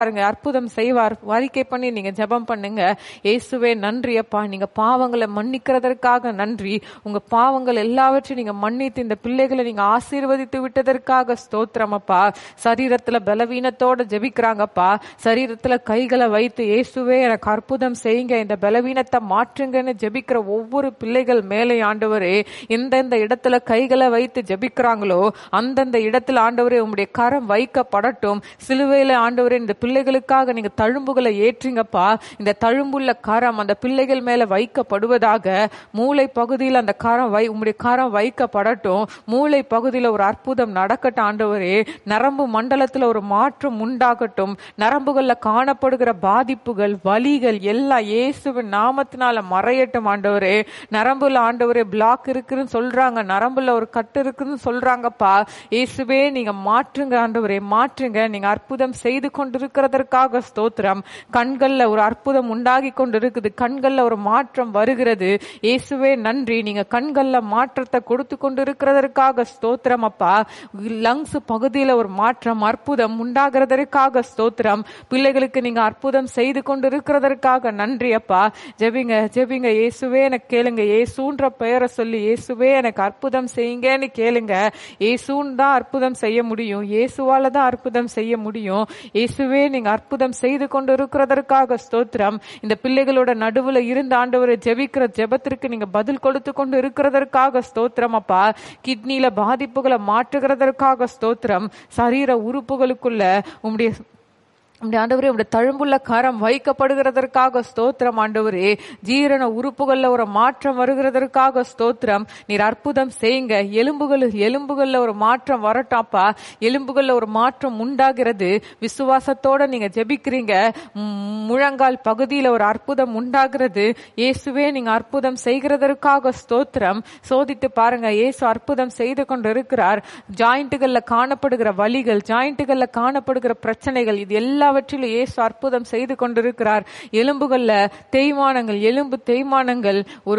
பாருங்க, அற்புதம் செய்வார். அறிக்கை பண்ணி நீங்க ஜெபம் பண்ணுங்க. இயேசுவே நன்றி அப்பா, நீங்க பாவங்களை மன்னிக்கிறதற்காக நன்றி. உங்க பாவங்கள் எல்லாவற்றையும் நீங்க மன்னித்து இந்த பிள்ளைகளை நீங்க ஆசீர்வதித்து விட்டதற்காக ஸ்தோத்திரம் அப்பா. சரீரத்துல பலவீனத்தோட ஜெபிக்கிறாங்கப்பா. சரீரத்துல கைகளை வைத்து இயேசுவே எனக்கு அற்புதம் செய்யுங்க, இந்த பலவீனத்தை மாற்றுங்கன்னு ஜெபிக்கிற ஒவ்வொரு பிள்ளைகள் மேலே ஆண்டவரே, எந்தெந்த இடத்துல கைகளை வைத்து ஜெபிக்கிறாங்களோ அந்தந்த இடத்துல ஆண்டவரே உம்முடைய கரம் வைக்கப்படட்டும். சிலுவையில ஆண்டவரே இந்த பிள்ளைகளுக்காக நீங்க தழும்புகளை ஏற்றுங்கப்பா. இந்த தழும்புள்ள கரம் அந்த பிள்ளைகள் மேல வைக்கப்படுவதாக. மூளை பகுதியில் அந்த கரம் உம்முடைய கரம் வைக்கப்படட்டும். மூளை பகுதியில் ஒரு அற்புதம் நடக்கட்டும் ஆண்டவரே. நரம்பு மண்டலத்துல ஒரு மாற்றம் உண்டாகட்டும். நரம்புகள்ல காணப்படுகிற பாதிப்புகள், வலிகள் எல்லாம் இயேசுவின் நாமத்தினால மறையட்டும் ஆண்டவரே. நரம்புல ஆண்டவரே பிளாக் இருக்குன்னு சொல்றாங்க, நரம்புல ஒரு கட்டு இருக்குன்னு சொல்றாங்கப்பா. இயேசுவே நீங்க மாற்றுங்க ஆண்டவரே, மாற்றுங்க. நீங்க அற்புதம் செய்து கொண்டிருக்கிறதற்காக ஸ்தோத்திரம். கண்கள்ல ஒரு அற்புதம் உண்டாகி கொண்டிருக்குது, கண்கள்ல ஒரு மாற்றம் வருகிறது. இயேசுவே நன்றி, நீங்க கண்கள்ல மாற்றத்தை கொடுத்து கொண்டிருக்கிறதற்காக ஸ்தோத்திரம் அப்பா. லங்ஸ் பகுதியில ஒரு மாற்றம், அற்புதம் உண்டாகிறதற்காக ஸ்தோத்திரம். பிள்ளைகளுக்கு நீங்க அற்புதம் செய்து கொண்டிருக்கிறதற்காக நன்றி அப்பா. ஜெபிங்க ஜெபிங்க. இயேசுவே எனக்கு கேளுங்க. இயேசுன்ற பெயரை சொல்லி இயேசுவே எனக்கு அற்புதம் செய்யுங்கன்னு கேளுங்க. இயேசுன்னு தான் அற்புதம் செய்ய முடியும், இயேசுவால தான் அற்புதம் செய்ய முடியும். இயேசுவே நீங்க அற்புதம் செய்து கொண்டு இருக்கிறதற்காக ஸ்தோத்திரம். இந்த பிள்ளைகளோட நடுவுல இருந்த ஆண்டவரை ஜெபிக்கிற ஜெபத்திற்கு நீங்க பதில் கொடுத்து கொண்டு இருக்கிறதற்காக ஸ்தோத்திரம் அப்பா. கிட்னில பாதிப்புகளை மாற்றுகிறதற்காக ஸ்தோத்திரம். சரீர உறுப்புகளுக்குள்ள உம்முடைய ஆண்டவரே உடைய தழும்புள்ள கரம் வைக்கப்படுகிறதற்காக ஸ்தோத்திரம் ஆண்டவரே. ஜீரண உறுப்புகள்ல ஒரு மாற்றம் வருகிறதற்காக ஸ்தோத்திரம். நீர் அற்புதம் செய்யுங்க. எலும்புகள்ல ஒரு மாற்றம் வரட்டாப்பா. எலும்புகள்ல ஒரு மாற்றம் உண்டாகிறது. விசுவாசத்தோட நீங்க ஜெபிக்கிறீங்க. முழங்கால் பகுதியில ஒரு அற்புதம் உண்டாகிறது. இயேசுவே நீங்க அற்புதம் செய்கிறதற்காக ஸ்தோத்திரம். சோதித்து பாருங்க, இயேசு அற்புதம் செய்து கொண்டு இருக்கிறார். ஜாயிண்ட்டுகள்ல காணப்படுகிற வலிகள், ஜாயிண்ட்டுகள்ல காணப்படுகிற பிரச்சனைகள், இது எல்லாவற்றிலும் இயேசு அற்புதம் செய்து கொண்டிருக்கிறார். எலும்புகள்ல தேய்மானங்கள், எலும்பு தேய்மானங்கள்,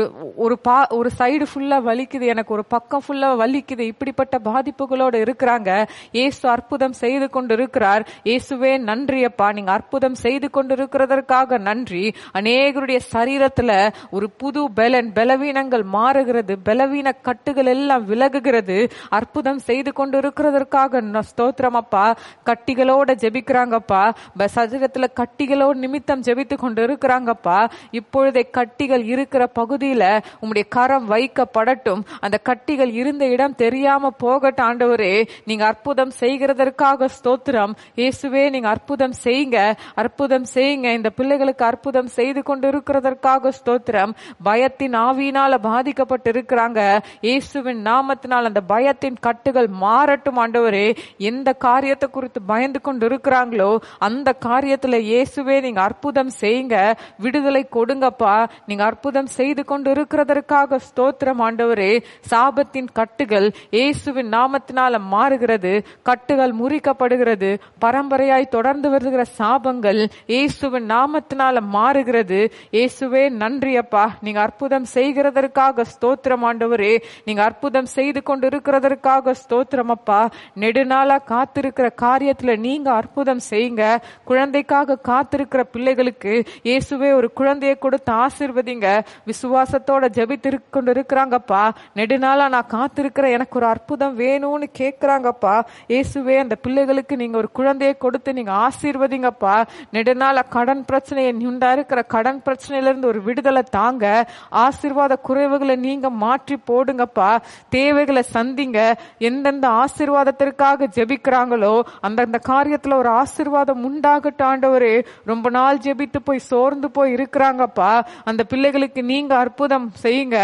ஒரு சைடு ஃபுல்லா வலிக்குது, எனக்கு ஒரு பக்கம் ஃபுல்லா வலிக்குது, இப்படிப்பட்ட பாதிப்புகளோடு இருக்கிறாங்க. இயேசு அற்புதம் செய்து கொண்டிருக்கிறார். இயேசுவே நன்றி அப்பா, நீங்க அற்புதம் செய்து கொண்டிருக்கிறதற்காக நன்றி. அநேகருடைய சரீரத்துல ஒரு புது பலவீனங்கள் மாறுகிறது, பலவீன கட்டுகள் எல்லாம் விலகுகிறது. அற்புதம் செய்து கொண்டிருக்கிறதற்காக ஸ்தோத்திரம் அப்பா. கட்டிகளோட ஜெபிக்கிறாங்கப்பா. சரீரத்துல கட்டிகளோடு நிமித்தம் ஜெபித்து கொண்டு இருக்கிறாங்கப்பா. இப்பொழுதே கட்டிகள் இருக்கிற பகுதியில உம்முடைய கரம் வைக்கப்படட்டும். அந்த கட்டிகள் இருந்த இடம் தெரியாம போகட்டும் ஆண்டவரே. நீங்க அற்புதம் செய்கிறதற்காக ஸ்தோத்திரம். இயேசுவே நீங்க அற்புதம் செய்யுங்க, அற்புதம் செய்யுங்க. இந்த பிள்ளைகளுக்கு அற்புதம் செய்து கொண்டு இருக்கிறதற்காக ஸ்தோத்திரம். பயத்தின் ஆவியினால பாதிக்கப்பட்டு இருக்கிறாங்க. இயேசுவின் நாமத்தினால் அந்த பயத்தின் கட்டுகள் மாறட்டும் ஆண்டவரே. எந்த காரியத்தை குறித்து பயந்து கொண்டு இருக்கிறாங்களோ அந்த காரியத்துல இயேசுவே நீங்க அற்புதம் செய்யுங்க, விடுதலை கொடுங்கப்பா. நீங்க அற்புதம் செய்து கொண்டு இருக்கிறதற்காக ஸ்தோத்திரம் ஆண்டவரே. சாபத்தின் கட்டுகள் இயேசுவின் நாமத்தினால மாறுகிறது, கட்டுகள் முறிக்கப்படுகிறது. பரம்பரையாய் தொடர்ந்து வருகிற சாபங்கள் இயேசுவின் நாமத்தினால மாறுகிறது. இயேசுவே நன்றி அப்பா, நீங்க அற்புதம் செய்கிறதற்காக ஸ்தோத்திரம் ஆண்டவரே. நீங்க அற்புதம் செய்து கொண்டு இருக்கிறதற்காக ஸ்தோத்திரம் அப்பா. நெடுநாளா காத்திருக்கிற காரியத்துல நீங்க அற்புதம் செய்யுங்க. குழந்தைக்காக காத்திருக்கிற பிள்ளைகளுக்கு இயேசுவே ஒரு குழந்தையை கொடுத்து ஆசீர்வதிங்க. விசுவாசத்தோட ஜெபித்து கொண்டு இருக்கிறாங்கப்பா. நெடுநாளா நான் காத்திருக்கிற எனக்கு ஒரு அற்புதம் வேணும்னு கேட்கிறாங்கப்பா. இயேசுவே அந்த பிள்ளைகளுக்கு நீங்க ஒரு குழந்தையை கொடுத்து நீங்க ஆசீர்வதிங்கப்பா. நெடுநாளா கடன் பிரச்சனையை உண்டா இருக்கிற கடன் பிரச்சனையில இருந்து ஒரு விடுதலை தாங்க. ஆசீர்வாத குறைவுகளை நீங்க மாற்றி போடுங்கப்பா. தேவைகளை சந்திங்க. எந்தெந்த ஆசீர்வாதத்திற்காக ஜெபிக்கிறாங்களோ அந்தந்த காரியத்துல ஒரு ஆசீர்வாதம் உண்டாகட்டும் ஆண்டவரே. ரொம்ப நாள் ஜெபித்து போய் சோர்ந்து போய் இருக்கிறாங்கப்பா. அந்த பிள்ளைகளுக்கு நீங்க அற்புதம் செய்யுங்க.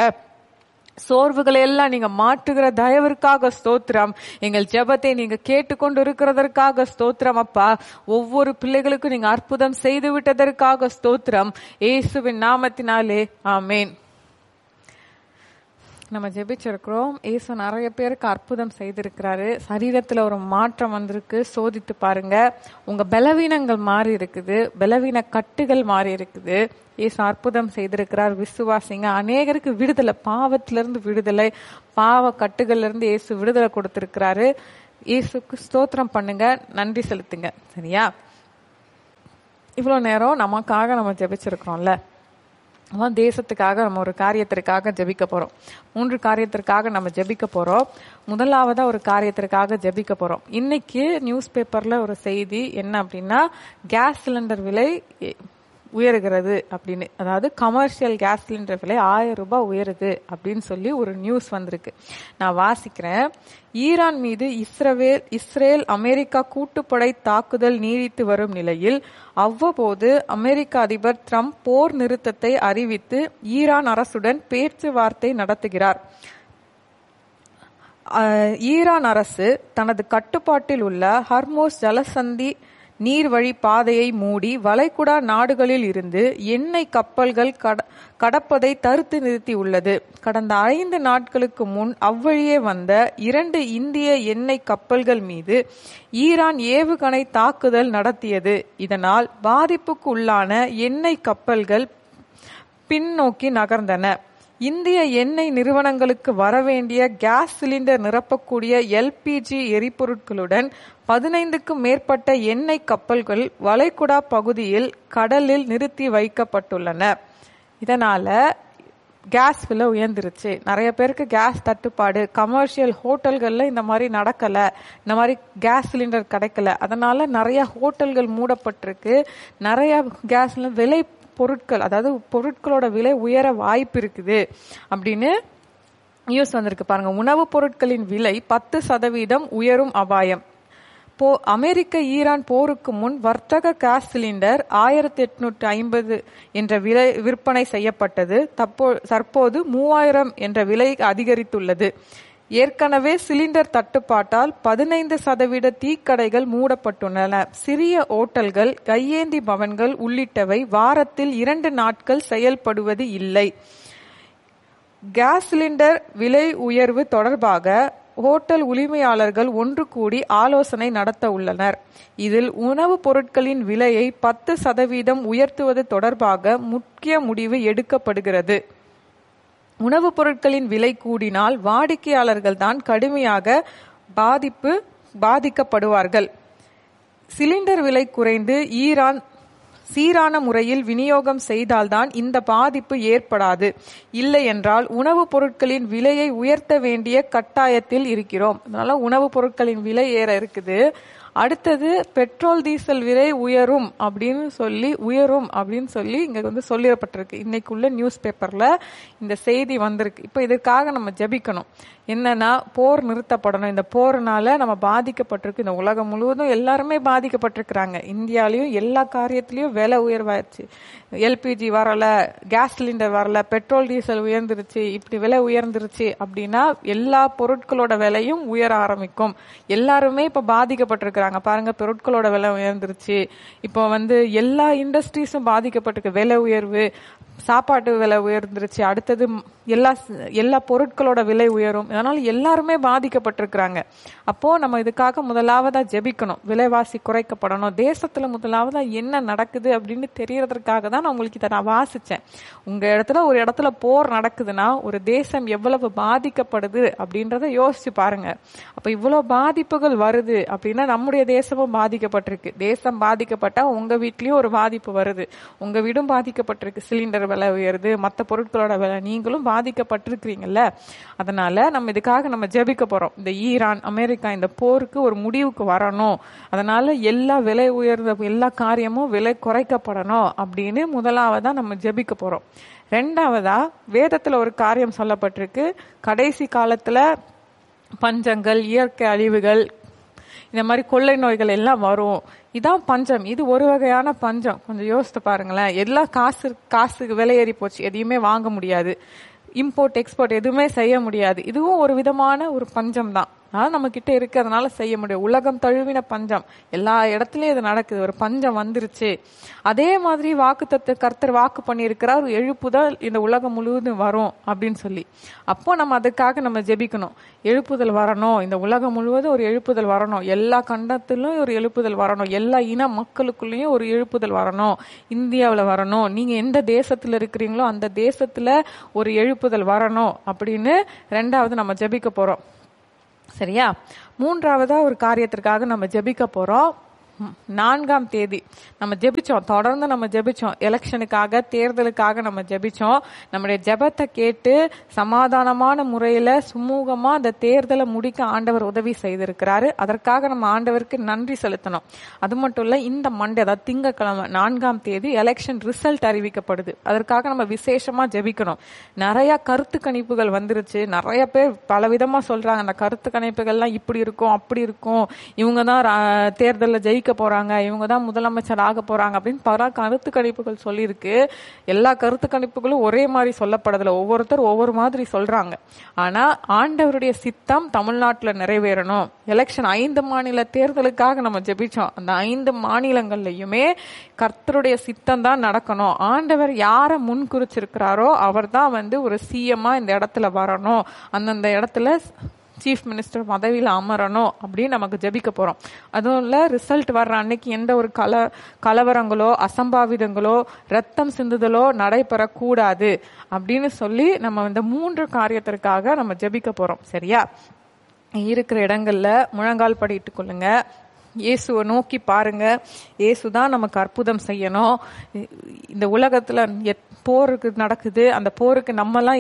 சோர்வுகளை எல்லாம் நீங்க மாற்றுகிற தயவிற்காக ஸ்தோத்திரம். எங்கள் ஜெபத்தை நீங்க கேட்டுக்கொண்டு இருக்கிறதற்காக ஸ்தோத்திரம் அப்பா. ஒவ்வொரு பிள்ளைகளுக்கும் நீங்க அற்புதம் செய்து விட்டதற்காக ஸ்தோத்திரம். இயேசுவின் நாமத்தினாலே ஆமேன். நம்ம ஜெபிச்சிருக்கிறோம். இயேசு நிறைய பேருக்கு அற்புதம் செய்திருக்கிறாரு. சரீரத்துல ஒரு மாற்றம் வந்திருக்கு. சோதித்து பாருங்க. உங்க பலவீனங்கள் மாறி இருக்குது, பலவீன கட்டுகள் மாறி இருக்குது. இயேசு அற்புதம் செய்திருக்கிறார். விசுவாசிங்க. அநேகருக்கு விடுதலை, பாவத்திலிருந்து விடுதலை, பாவ கட்டுகள்ல இருந்து இயேசு விடுதலை கொடுத்திருக்கிறாரு. இயேசுக்கு ஸ்தோத்திரம் பண்ணுங்க, நன்றி செலுத்துங்க. சரியா? இவ்வளவு நேரம் நமக்காக நம்ம ஜெபிச்சிருக்கிறோம்ல, அதான் தேசத்துக்காக நம்ம ஒரு காரியத்திற்காக ஜெபிக்க போறோம். 3 காரியத்திற்காக நம்ம ஜெபிக்க போறோம். முதலாவதா ஒரு காரியத்திற்காக ஜெபிக்க போறோம். இன்னைக்கு நியூஸ் பேப்பர்ல ஒரு செய்தி என்ன அப்படின்னா, கேஸ் சிலிண்டர் விலை உயர்கிறது அப்படின்னு, அதாவது கமர்ஷியல் கேஸ் சிலிண்டர் விலை 1000 ரூபாய் உயருது அப்படின்னு சொல்லி ஒரு நியூஸ் வந்திருக்கு. நான் வாசிக்கிறேன். ஈரான் மீது இஸ்ரேல் அமெரிக்கா கூட்டுப்படை தாக்குதல் நீடித்து வரும் நிலையில் அவ்வப்போது அமெரிக்க அதிபர் ட்ரம்ப் போர் நிறுத்தத்தை அறிவித்து ஈரான் அரசுடன் பேச்சுவார்த்தை நடத்துகிறார். ஈரான் அரசு தனது கட்டுப்பாட்டில் உள்ள ஹர்மோஸ் ஜலசந்தி நீர்வழி பாதையை மூடி வளைகுடா நாடுகளில் இருந்து எண்ணெய் கப்பல்கள் கடப்பதை தடுத்து நிறுத்தியுள்ளது. கடந்த 5 நாட்களுக்கு முன் அவ்வழியே வந்த 2 இந்திய எண்ணெய் கப்பல்கள் மீது ஈரான் ஏவுகணை தாக்குதல் நடத்தியது. இதனால் பாதிப்புக்கு உள்ளான எண்ணெய் கப்பல்கள் பின்னோக்கி நகர்ந்தன. இந்திய எண்ணெய் நிறுவனங்களுக்கு வரவேண்டிய கேஸ் சிலிண்டர் நிரப்பக்கூடிய எல்பிஜி எரிபொருட்களுடன் 15க்கும் மேற்பட்ட எண்ணெய் கப்பல்கள் வளைகுடா பகுதியில் கடலில் நிறுத்தி வைக்கப்பட்டுள்ளன. இதனால கேஸ் விலை உயர்ந்துருச்சு. நிறைய பேருக்கு கேஸ் தட்டுப்பாடு, கமர்ஷியல் ஹோட்டல்கள்ல இந்த மாதிரி நடக்கல, இந்த மாதிரி கேஸ் சிலிண்டர் கிடைக்கல, அதனால நிறைய ஹோட்டல்கள் மூடப்பட்டிருக்கு. நிறைய கேஸ்ல விலை பொருட்கள், அதாவது பொருட்களோட விலை உயர வாய்ப்பு இருக்குது அப்படின்னு நியூஸ் வந்திருக்கு பாருங்க. உணவுப் பொருட்களின் விலை 10% உயரும் அபாயம். அமெரிக்க ஈரான் போருக்கு முன் வர்த்தக கேஸ் சிலிண்டர் 1850 என்ற விலை விற்பனை செய்யப்பட்டது. தற்போது 3000 என்ற விலை அதிகரித்துள்ளது. ஏற்கனவே சிலிண்டர் தட்டுப்பாட்டால் 15% டீக்கடைகள் மூடப்பட்டுள்ளன. சிறிய ஓட்டல்கள், கையேந்தி பவன்கள் உள்ளிட்டவை வாரத்தில் 2 நாட்கள் செயல்படுவது இல்லை. கேஸ் சிலிண்டர் விலை உயர்வு தொடர்பாக ஹோட்டல் உரிமையாளர்கள் ஒன்று கூடி ஆலோசனை நடத்த உள்ளனர். இதில் உணவுப் பொருட்களின் விலையை 10% உயர்த்துவது தொடர்பாக முக்கிய முடிவு எடுக்கப்படுகிறது. உணவுப் பொருட்களின் விலை கூடினால் வாடிக்கையாளர்கள் தான் கடுமையாக பாதிக்கப்படுவார்கள். சிலிண்டர் விலை குறைந்து ஈரான் சீரான முறையில் விநியோகம் செய்தால்தான் இந்த பாதிப்பு ஏற்படாது. இல்லை என்றால் உணவுப் பொருட்களின் விலையை உயர்த்த வேண்டிய கட்டாயத்தில் இருக்கிறோம். அதனால உணவுப் பொருட்களின் விலை ஏற இருக்குது. அடுத்தது பெட்ரோல் டீசல் விலை உயரும் அப்படின்னு சொல்லி இங்க சொல்லிடப்பட்டிருக்கு. இன்னைக்குள்ள நியூஸ் பேப்பர்ல இந்த செய்தி வந்திருக்கு. இப்ப இதற்காக நம்ம ஜெபிக்கணும். என்னன்னா, போர் நிறுத்தப்படணும். இந்த போர்னால நம்ம பாதிக்கப்பட்டிருக்கு. இந்த உலகம் முழுவதும் எல்லாருமே பாதிக்கப்பட்டிருக்கிறாங்க. இந்தியாலையும் எல்லா காரியத்திலயும் விலை உயர்வாயிருச்சு. எல்பிஜி வரல, கேஸ் சிலிண்டர் வரல, பெட்ரோல் டீசல் உயர்ந்துருச்சு. இப்படி விலை உயர்ந்துருச்சு அப்படின்னா எல்லா பொருட்களோட விலையும் உயர ஆரம்பிக்கும். எல்லாருமே இப்ப பாதிக்கப்பட்டிருக்கிறாங்க. பாருங்க, பொருட்களோட விலை உயர்ந்துருச்சு. இப்போ எல்லா இண்டஸ்ட்ரீஸும் பாதிக்கப்பட்டிருக்கு. விலை உயர்வு, சாப்பாட்டு விலை உயர்ந்துருச்சு. அடுத்தது எல்லா பொருட்களோட விலை உயரும். அதனால எல்லாருமே பாதிக்கப்பட்டிருக்கிறாங்க. அப்போ நம்ம இதுக்காக முதலாவதா ஜெபிக்கணும். விலைவாசி குறைக்கப்படணும். தேசத்துல முதலாவதா என்ன நடக்குது அப்படின்னு தெரியறதுக்காக தான் நான் உங்களுக்கு இதை நான் வாசிச்சேன். உங்க ஒரு இடத்துல போர் நடக்குதுன்னா ஒரு தேசம் எவ்வளவு பாதிக்கப்படுது அப்படின்றத யோசிச்சு பாருங்க. அப்ப இவ்வளவு பாதிப்புகள் வருது அப்படின்னா நம்முடைய தேசமும் பாதிக்கப்பட்டிருக்கு. தேசம் பாதிக்கப்பட்டா உங்க வீட்லயும் ஒரு பாதிப்பு வருது. உங்க வீடும் பாதிக்கப்பட்டிருக்கு. சிலிண்டர் விலை உயருது, மற்ற பொருட்களோட விலை, நீங்களும் பாதிக்கப்பட்டிருக்கிறீங்கல்ல. அதனால நம்ம இதுக்காக நம்ம ஜெபிக்க போறோம். இந்த ஈரான் அமெரிக்கா இந்த போருக்கு ஒரு முடிவுக்கு வரணும். அதனால எல்லா விலை உயர்ந்த எல்லா காரியமும் விலை குறைக்கப்படணும் அப்படின்னு முதலாவதா நம்ம ஜெபிக்க போறோம். 2வதா வேதத்துல ஒரு காரியம் சொல்லப்பட்டிருக்கு. கடைசி காலத்துல பஞ்சங்கள், இயற்கை அழிவுகள், இந்த மாதிரி கொள்ளை நோய்கள் எல்லாம் வரும். இதான் பஞ்சம். இது ஒரு வகையான பஞ்சம். கொஞ்சம் யோசித்து பாருங்களேன். எல்லாம் காசுக்கு விலை ஏறி போச்சு. எதையுமே வாங்க முடியாது. இம்போர்ட் எக்ஸ்போர்ட் எதுவுமே செய்ய முடியாது. இதுவும் ஒரு விதமான ஒரு பஞ்சம் தான். நம்ம கிட்ட இருக்கிறதுனால செய்ய முடியும். உலகம் தழுவின பஞ்சம், எல்லா இடத்துலயும் இது நடக்குது. ஒரு பஞ்சம் வந்துருச்சு. அதே மாதிரி கர்த்தர் வாக்கு பண்ணியிருக்கிறார், ஒரு எழுப்புதல் இந்த உலகம் முழுவதும் வரும் அப்படின்னு சொல்லி. அப்போ நம்ம அதுக்காக நம்ம ஜெபிக்கணும். எழுப்புதல் வரணும், இந்த உலகம் முழுவதும் ஒரு எழுப்புதல் வரணும், எல்லா கண்டத்திலும் ஒரு எழுப்புதல் வரணும், எல்லா இன மக்களுக்குள்ளேயும் ஒரு எழுப்புதல் வரணும், இந்தியாவில் வரணும், நீங்க எந்த தேசத்துல இருக்கிறீங்களோ அந்த தேசத்துல ஒரு எழுப்புதல் வரணும் அப்படின்னு 2வது நம்ம ஜெபிக்க போறோம். சரியா? 3வதா ஒரு காரியத்திற்காக நம்ம ஜெபிக்க போறோம். 4ஆம் தேதி நம்ம ஜெபிச்சோம், தொடர்ந்து நம்ம ஜெபிச்சோம், எலெக்ஷனுக்காக, தேர்தலுக்காக நம்ம ஜெபிச்சோம். நம்முடைய ஜெபத்தை கேட்டு சமாதானமான முறையில சுமூகமா அந்த தேர்தலை முடிக்க ஆண்டவர் உதவி செய்திருக்கிறாரு. அதற்காக நம்ம ஆண்டவருக்கு நன்றி செலுத்தணும். அது மட்டும் இல்ல, இந்த மண்டே, அதாவது திங்கட்கிழமை 4ஆம் தேதி எலெக்ஷன் ரிசல்ட் அறிவிக்கப்படுது. அதற்காக நம்ம விசேஷமா ஜெபிக்கணும். நிறைய கருத்து கணிப்புகள் வந்துருச்சு. நிறைய பேர் பலவிதமா சொல்றாங்க, அந்த கருத்து கணிப்புகள்லாம் இப்படி இருக்கும், அப்படி இருக்கும், இவங்கதான் தேர்தலில் ஜெயிக்க போறாங்க, இவங்கதான் முதலமைச்சர் ஆக போறாங்க அப்படின்னு பல கருத்து கணிப்புகள் சொல்லியிருக்கு. எல்லா கருத்து கணிப்புகளும் ஒரே மாதிரி சொல்லப்படுதுல, ஒவ்வொருத்தர் ஒவ்வொரு மாதிரி சொல்றாங்க. ஆனா ஆண்டவருடைய சித்தம் தமிழ்நாட்டில் நிறைவேறணும். எலெக்ஷன் 5 மாநில தேர்தலுக்காக நம்ம ஜெபிச்சோம். அந்த 5 மாநிலங்கள்லயுமே கர்த்தருடைய சித்தம் தான் நடக்கணும். ஆண்டவர் யாரை முன் குறிச்சிருக்கிறாரோ அவர் தான் ஒரு சிஎம்மா இந்த இடத்துல வரணும், அந்தந்த இடத்துல சீஃப் மினிஸ்டர் பதவியில் அமரணும் அப்படின்னு நமக்கு ஜெபிக்க போறோம். அதுவும் இல்ல, ரிசல்ட் வர்ற அன்னைக்கு எந்த ஒரு கலவரங்களோ, அசம்பாவிதங்களோ, ரத்தம் சிந்துதலோ நடைபெறக்கூடாது அப்படின்னு சொல்லி நம்ம இந்த 3 காரியத்திற்காக நம்ம ஜெபிக்க போறோம். சரியா? இருக்கிற இடங்கள்ல முழங்கால் படிட்டு கொள்ளுங்க. இயேசுவை நோக்கி பாருங்க. இயேசுதான் நமக்கு அற்புதம் செய்யணும். இந்த உலகத்துல போருக்கு நடக்குது. அந்த போருக்கு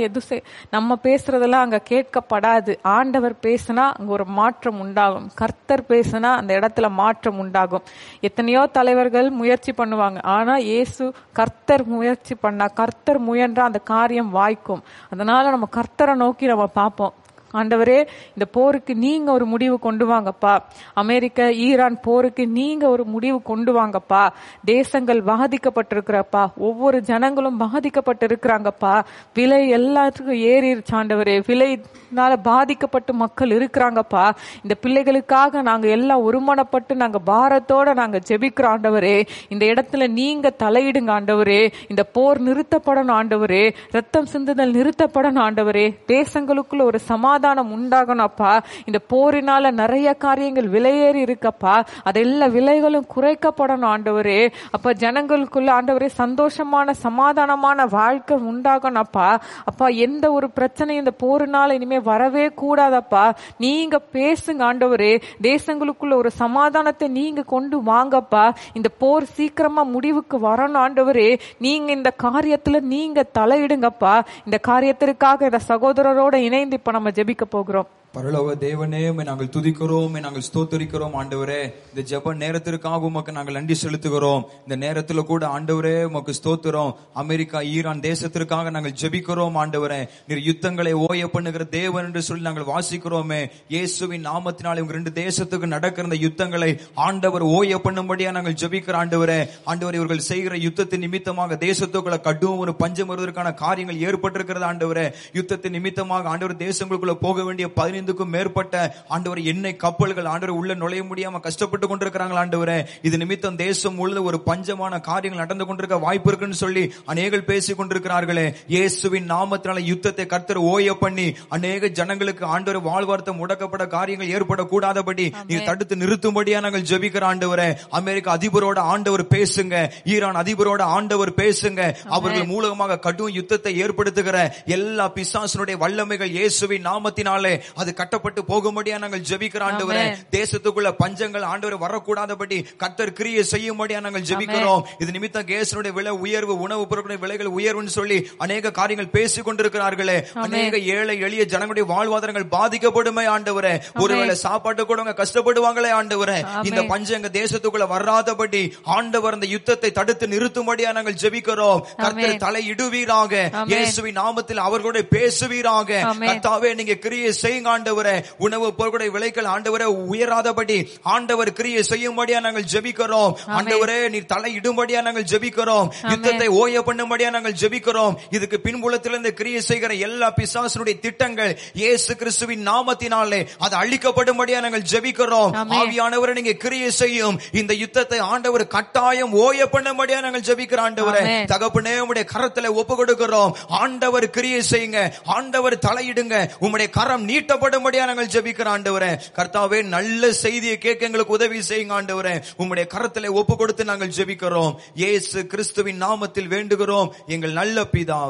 நம்ம பேசுறதெல்லாம் அங்க கேட்கப்படாது. ஆண்டவர் பேசினா அங்க ஒரு மாற்றம் உண்டாகும். கர்த்தர் பேசினா அந்த இடத்துல மாற்றம் உண்டாகும். எத்தனையோ தலைவர்கள் முயற்சி பண்ணுவாங்க, ஆனா இயேசு கர்த்தர் முயற்சி பண்ணா, கர்த்தர் முயன்றா அந்த காரியம் வாய்க்கும். அதனால நம்ம கர்த்தரை நோக்கி நம்ம பார்ப்போம். ஆண்டவரே, இந்த போருக்கு நீங்க ஒரு முடிவு கொண்டு வாங்கப்பா. அமெரிக்க ஈரான் போருக்கு நீங்க ஒரு முடிவு கொண்டு வாங்கப்பா. தேசங்கள் பாதிக்கப்பட்டிருக்கிறப்பா, ஒவ்வொரு ஜனங்களும் பாதிக்கப்பட்டு இருக்கிறாங்கப்பா. விலை எல்லாத்துக்கும் ஏறிடுச்சு ஆண்டவரே. விலைனால பாதிக்கப்பட்டு மக்கள் இருக்கிறாங்கப்பா. இந்த பிள்ளைகளுக்காக நாங்க எல்லாம் ஒருமனப்பட்டு நாங்க பாரத்தோட நாங்க ஜெபிக்கிறோம் ஆண்டவரே. இந்த இடத்துல நீங்க தலையிடுங்க ஆண்டவரே. இந்த போர் நிறுத்தப்படணும் ஆண்டவரே. ரத்தம் சிந்துதல் நிறுத்தப்படணும் ஆண்டவரே. தேசங்களுக்குள்ள ஒரு சமாதானம் உண்டாகணும் அப்பா. இந்த போரினால நிறைய காரியங்கள் விலையேறி இருக்கப்பா. அதெல்லாம் விலைகளும் குறைக்கப்படணும் ஆண்டவரே. அப்ப ஜனங்களுக்குள்ள ஆண்டவரே சந்தோஷமான சமாதானமான வாழ்க்கை உண்டாகணும் அப்பா. அப்பா, எந்த ஒரு பிரச்சனையும் இந்த போரினால இனிமே வரவே கூடாதப்பா. நீங்க பேசுங்க ஆண்டவரே. தேசங்களுக்குள்ள ஒரு சமாதானத்தை நீங்க கொண்டு வாங்கப்பா. இந்த போர் சீக்கிரமா முடிவுக்கு வரணும் ஆண்டவரே. நீங்க இந்த காரியத்துல நீங்க தலையிடுங்கப்பா. இந்த காரியத்திற்காக இந்த சகோதரரோட இணைந்து இப்ப நம்ம ஜெபிக்க போகிறோம். பரலோக தேவனே, நாங்கள் துதிக்கிறோம், நாங்கள் ஸ்தோத்தரிக்கிறோம் ஆண்டவரே. இந்த ஜெப நேரத்திற்காக உமக்கு நாங்கள் நன்றி செலுத்துகிறோம். இந்த நேரத்துல கூட ஆண்டவரே உமக்கு ஸ்தோத்திரம். அமெரிக்கா ஈரான் தேசத்திற்காக நாங்கள் ஜெபிக்கிறோம் ஆண்டவரே. நீர் யுத்தங்களை ஓய பண்ணுகிற தேவன் என்று சொல்லி நாங்கள் வாசிக்கிறோமே. இயேசுவின் நாமத்தினால் இவங்க 2 தேசத்துக்கு நடக்கிற இந்த யுத்தங்களை ஆண்டவர் ஓய பண்ணும்படியா நாங்கள் ஜெபிக்கிற ஆண்டவரே. ஆண்டவர், இவர்கள் செய்கிற யுத்தத்தின் நிமித்தமாக தேசத்துக்குள்ள கடும் ஒரு பஞ்சம் வருவதற்கான காரியங்கள் ஏற்பட்டிருக்கிறது ஆண்டவரே. யுத்தத்தின் நிமித்தமாக ஆண்டவர் தேசங்களுக்குள்ள போக வேண்டிய 15க்கும் மேற்பட்ட ஆண்டவர் எண்ணெய் கப்பல்கள் ஆண்டவர் உள்ள நுழைய முடியாம கஷ்டப்பட்டு கொண்டிருக்கிறாங்க ஆண்டவரே. இது நிமித்தம் தேசம் முழுவதும் ஒரு பஞ்சமான காரியங்கள் நடந்து கொண்டிருக்க வாய்ப்பு இருக்குன்னு சொல்லி அநேகர் பேசிக் கொண்டிருக்கிறார்களே. இயேசுவின் நாமத்தினால யுத்தத்தை கர்த்தர் ஓய பண்ணி அநேக ஜனங்களுக்கு ஆண்டவர் வாழ்வார்த்த முடக்கப்பட காரியங்கள் ஏற்படக்கூடாதபடி நீ தடுத்து நிறுத்தும்படியா நாங்கள் ஜெபிக்கிற ஆண்டவரே. அமெரிக்க அதிபரோட ஆண்டவர் பேசுங்க. ஈரான் அதிபரோட ஆண்டவர் பேசுங்க. அவர்கள் மூலமாக கடும் யுத்தத்தை ஏற்படுத்துகிற எல்லா பிசாசனுடைய வல்லமைகள் இயேசுவின் நாமத்தினாலே அது கட்டப்பட்டு போகும்படியா நாங்கள் ஜெபிக்கிற ஆண்டவரே. தேசத்துக்குள்ள பஞ்சங்கள் ஆண்டவர் வரக்கூடாதபடி கர்த்தர் கிரியை செய்யும்படியா நாங்கள் ஜெபிக்கிறோம். இது நிமித்தம் கேஸனுடைய விலை உயர்வு, உணவுப் பொருட்களுடைய விலைகள் உயர்வுன்னு சொல்லி அநேக காரியங்கள் பேசிக் கொண்டிருக்கிறார்களே. அநேக ஏழை எளிய ஜனங்களுடைய வாழ்வாதாரங்கள் பாதிக்கப்படுமே ஆண்டவரே. ஒருவேளை சாப்பாட்டு கூட கஷ்டப்படுவாங்களே ஆண்டவரே. இந்த பஞ்சம் எங்க தேசத்துக்குள்ள வராதபடி ஆண்டவர் அந்த யுத்தத்தை தடுத்து நிறுத்தும்படியா நாங்கள் ஜெபிக்கிறோம். கர்த்தர் தலையிடுவீராக. இயேசுவின் நாமத்தில் அவர்களோட பேசுவீராக. கர்த்தாவே, நீங்க கிரியை செய்யுங்க ஆண்டவரே. உணவு பொருட்களுடைய விலைகள் ஆண்டவரே உயராதபடி ஆண்டவர் கிரியை செய்யும்படியா நாங்கள் ஜெபிக்கிறோம். ஆண்டவரே, நீர் தலையிடும்படியா நாங்கள் ஜெபிக்கிறோம். யுத்தத்தை ஓய பண்ணும்படியா நாங்கள் ஜெபிக்கிறோம். இதுக்கு பின்புலத்திலிருந்து கிரியை செய்கிற எல்லா பிசாசனுடைய திட்டங்கள் இயேசு கிறிஸ்துவின் நாமத்தினாலே அது அழிக்கப்படும்படியா நாங்கள் ஜெபிக்கிறோம். ஆவியானவரே, நீங்க கிரியை செய்யும். இந்த யுத்தத்தை ஆண்டவர் கட்டாயம் ஓய பண்ணும்படியா நாங்கள் ஜெபிக்கிறோம் ஆண்டவரே. தகப்பனே, உம்முடைய கரத்துல ஒப்பு கொடுக்கிறோம். ஆண்டவர் கிரியை செய்யுங்க. ஆண்டவர் தலையிடுங்க. உம்முடைய கரம் நீட்டப்படும்படியா நாங்கள் ஜெபிக்கிறோம் ஆண்டவரே. கர்த்தாவே, நல்ல செய்தியை கேட்க எங்களுக்கு உதவி செய்யுங்க ஆண்டவரே. உம்முடைய கரத்திலே ஒப்பு கொடுத்து நாங்கள் ஜெபிக்கிறோம். இயேசு கிறிஸ்துவின் நாமத்தில் வேண்டுகிறோம் எங்கள் நல்ல பிதாவே,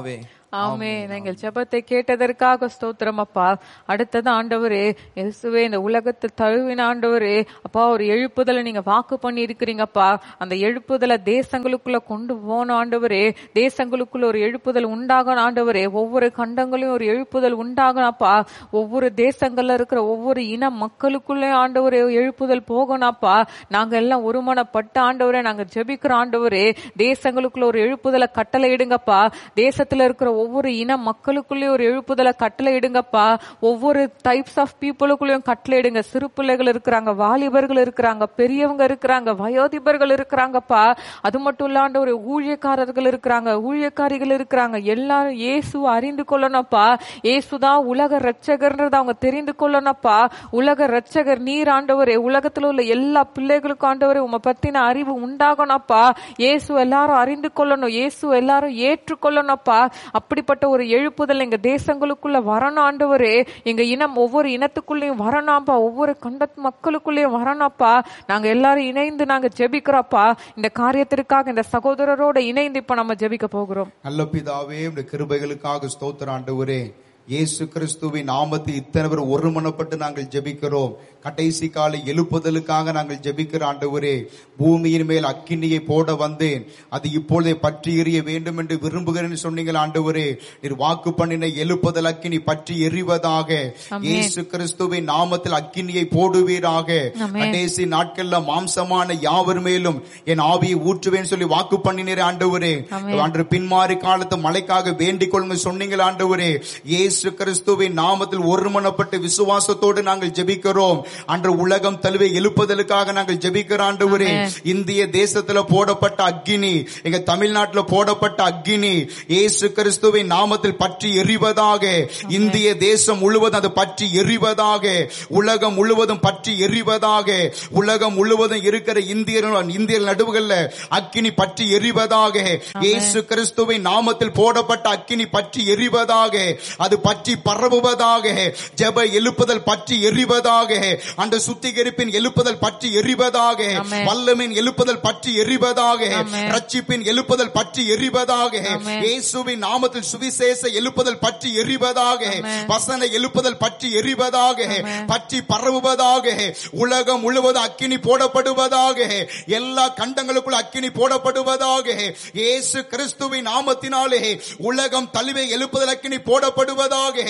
ஆமென். எங்கள் ஜெபத்தை கேட்டதற்காக ஸ்தோத்திரம் அப்பா. அடுத்தது ஆண்டவரே இயேசுவே, இந்த உலகத்தை தழுவின ஆண்டவரே அப்பா, ஒரு எழுப்புதலை நீங்க வாக்கு பண்ணி இருக்கிறீங்கப்பா. அந்த எழுப்புதலை தேசங்களுக்குள்ள கொண்டு போன ஆண்டவரே, தேசங்களுக்குள்ள ஒரு எழுப்புதல் உண்டாகணும் ஆண்டவரே. ஒவ்வொரு கண்டங்களையும் ஒரு எழுப்புதல் உண்டாகணப்பா. ஒவ்வொரு தேசங்கள்ல இருக்கிற ஒவ்வொரு இன மக்களுக்குள்ளே ஆண்டவரே எழுப்புதல் போகணப்பா. நாங்க எல்லாம் ஒருமனப்பட்ட ஆண்டவரே நாங்க ஜெபிக்கிற ஆண்டவரே, தேசங்களுக்குள்ள ஒரு எழுப்புதலை கட்டளை இடுங்கப்பா. தேசத்துல இருக்கிற ஒவ்வொரு இன மக்களுக்குள்ளேயும் ஒரு எழுப்புதலை கட்டளை இடுங்கப்பா. ஒவ்வொரு டைப்ஸ் ஆஃப் பீப்புளுக்குள்ளேயும் கட்டளை இடுங்க. சிறு பிள்ளைகள் இருக்கிறாங்க, வாலிபர்கள் இருக்கிறாங்க, பெரியவங்க இருக்கிறாங்க, வயோதிபர்கள் இருக்கிறாங்கப்பா. அது மட்டும் இல்லாண்ட ஒரு ஊழியக்காரர்கள் இருக்கிறாங்க, ஊழியக்காரிகள் இருக்கிறாங்க. எல்லாரும் இயேசு அறிந்து கொள்ளணும்ப்பா. இயேசுதான் உலக ரட்சகர்ன்றத அவங்க தெரிந்து கொள்ளணும்ப்பா. உலக ரட்சகர் நீர் ஆண்டவரே. உலகத்துல உள்ள எல்லா பிள்ளைகளுக்கும் ஆண்டவரே உம்மை பத்தின அறிவு உண்டாகணும்ப்பா. இயேசு எல்லாரும் அறிந்து கொள்ளணும், இயேசு எல்லாரும் ஏற்றுக்கொள்ளணும்ப்பா. அப்படிப்பட்ட ஒரு எழுப்புதல் எங்க தேசங்களுக்குள்ள வரணும் ஆண்டவரே. எங்க இனம் ஒவ்வொரு இனத்துக்குள்ளேயும் வரணும்ப்பா, ஒவ்வொரு கண்ட மக்களுக்குள்ளேயும் வரணும்ப்பா. நாங்க எல்லாரும் இணைந்து நாங்க ஜெபிக்கிறோம்ப்பா. இந்த காரியத்திற்காக இந்த சகோதரரோட இணைந்து இப்ப நம்ம ஜெபிக்க போகிறோம். நல்ல பிதாவே, இந்த கிருபைகளுக்காக ஸ்தோத்திரம் ஆண்டவரே. இயேசு கிறிஸ்துவின் நாமத்தில் இத்தனை பேர் ஒருமனப்பட்டு நாங்கள் ஜெபிக்கிறோம். கடைசி கால எழுப்புதலுக்காக நாங்கள் ஜெபிக்கிற ஆண்டவரே, பூமியின் மேல் அக்கினியை போட வந்தேன், அது இப்பொழுதே பற்றி எறிய வேண்டும் என்று விரும்புகிறேன் சொன்னீங்கள் ஆண்டவரே. நீர் வாக்கு பண்ணின எழுப்புதல் அக்கினி பற்றி எறிவதாக. இயேசு கிறிஸ்துவின் நாமத்தில் அக்கினியை போடுவீராக. கடைசி நாட்கள்ல மாம்சமான யாவர் மேலும் என் ஆவியை ஊற்றுவேன் சொல்லி வாக்கு பண்ணினீர் ஆண்டவரே. அன்று பின்மாறி காலத்து மழைக்காக வேண்டிக் கொள்ளுங்க சொன்னீங்கள் ஆண்டவரே. இயேசு கிறிஸ்துவின் நாமத்தில் ஒருமனப்பட்டு விசுவாசத்தோடு நாங்கள் ஜெபிக்கிறோம். அன்று உலகம் தழுவிய எழுப்புதலுக்காக நாங்கள் ஜெபிக்கிற ஆண்டவரே. இந்திய தேசத்துல போடப்பட்ட அக்கினி, எங்க தமிழ்நாட்டில் போடப்பட்ட அக்கினி இயேசு கிறிஸ்துவின் நாமத்தில் பற்றி எரிவதாக. இந்திய தேசம் முழுவதும் அது பற்றி எரிவதாக. உலகம் முழுவதும் பற்றி எரிவதாக. உலகம் முழுவதும் இருக்கிற இந்திய நடுவுகள்ல அக்கினி பற்றி எரிவதாக. இயேசு கிறிஸ்துவின் நாமத்தில் போடப்பட்ட அக்கினி பற்றி எரிவதாக. அது பற்றி பரவுவதாக. ஜெப எழுப்புதல் பற்றி எரிவதாக. அந்த சுத்திகரிப்பின் எழுப்புதல் பற்றி எரிவதாக. வல்லமையின் எழுப்புதல் பற்றி எரிவதாக. ரட்சிப்பின் எழுப்புதல் பற்றி எரிவதாக. இயேசுவின் நாமத்தில் சுவிசேஷ எழுப்புதல் பற்றி எரிவதாக. வசன எழுப்புதல் பற்றி எரிவதாக. பற்றி பரவுவதாக. உலகம் முழுவதும் அக்கினி போடப்படுவதாக. எல்லா கண்டங்களுக்குள் அக்கினி போடப்படுவதாக. இயேசு கிறிஸ்துவின் நாமத்தினாலே உலகம் தழுவிய எழுப்புதல் அக்கினி போடப்படுவதாக.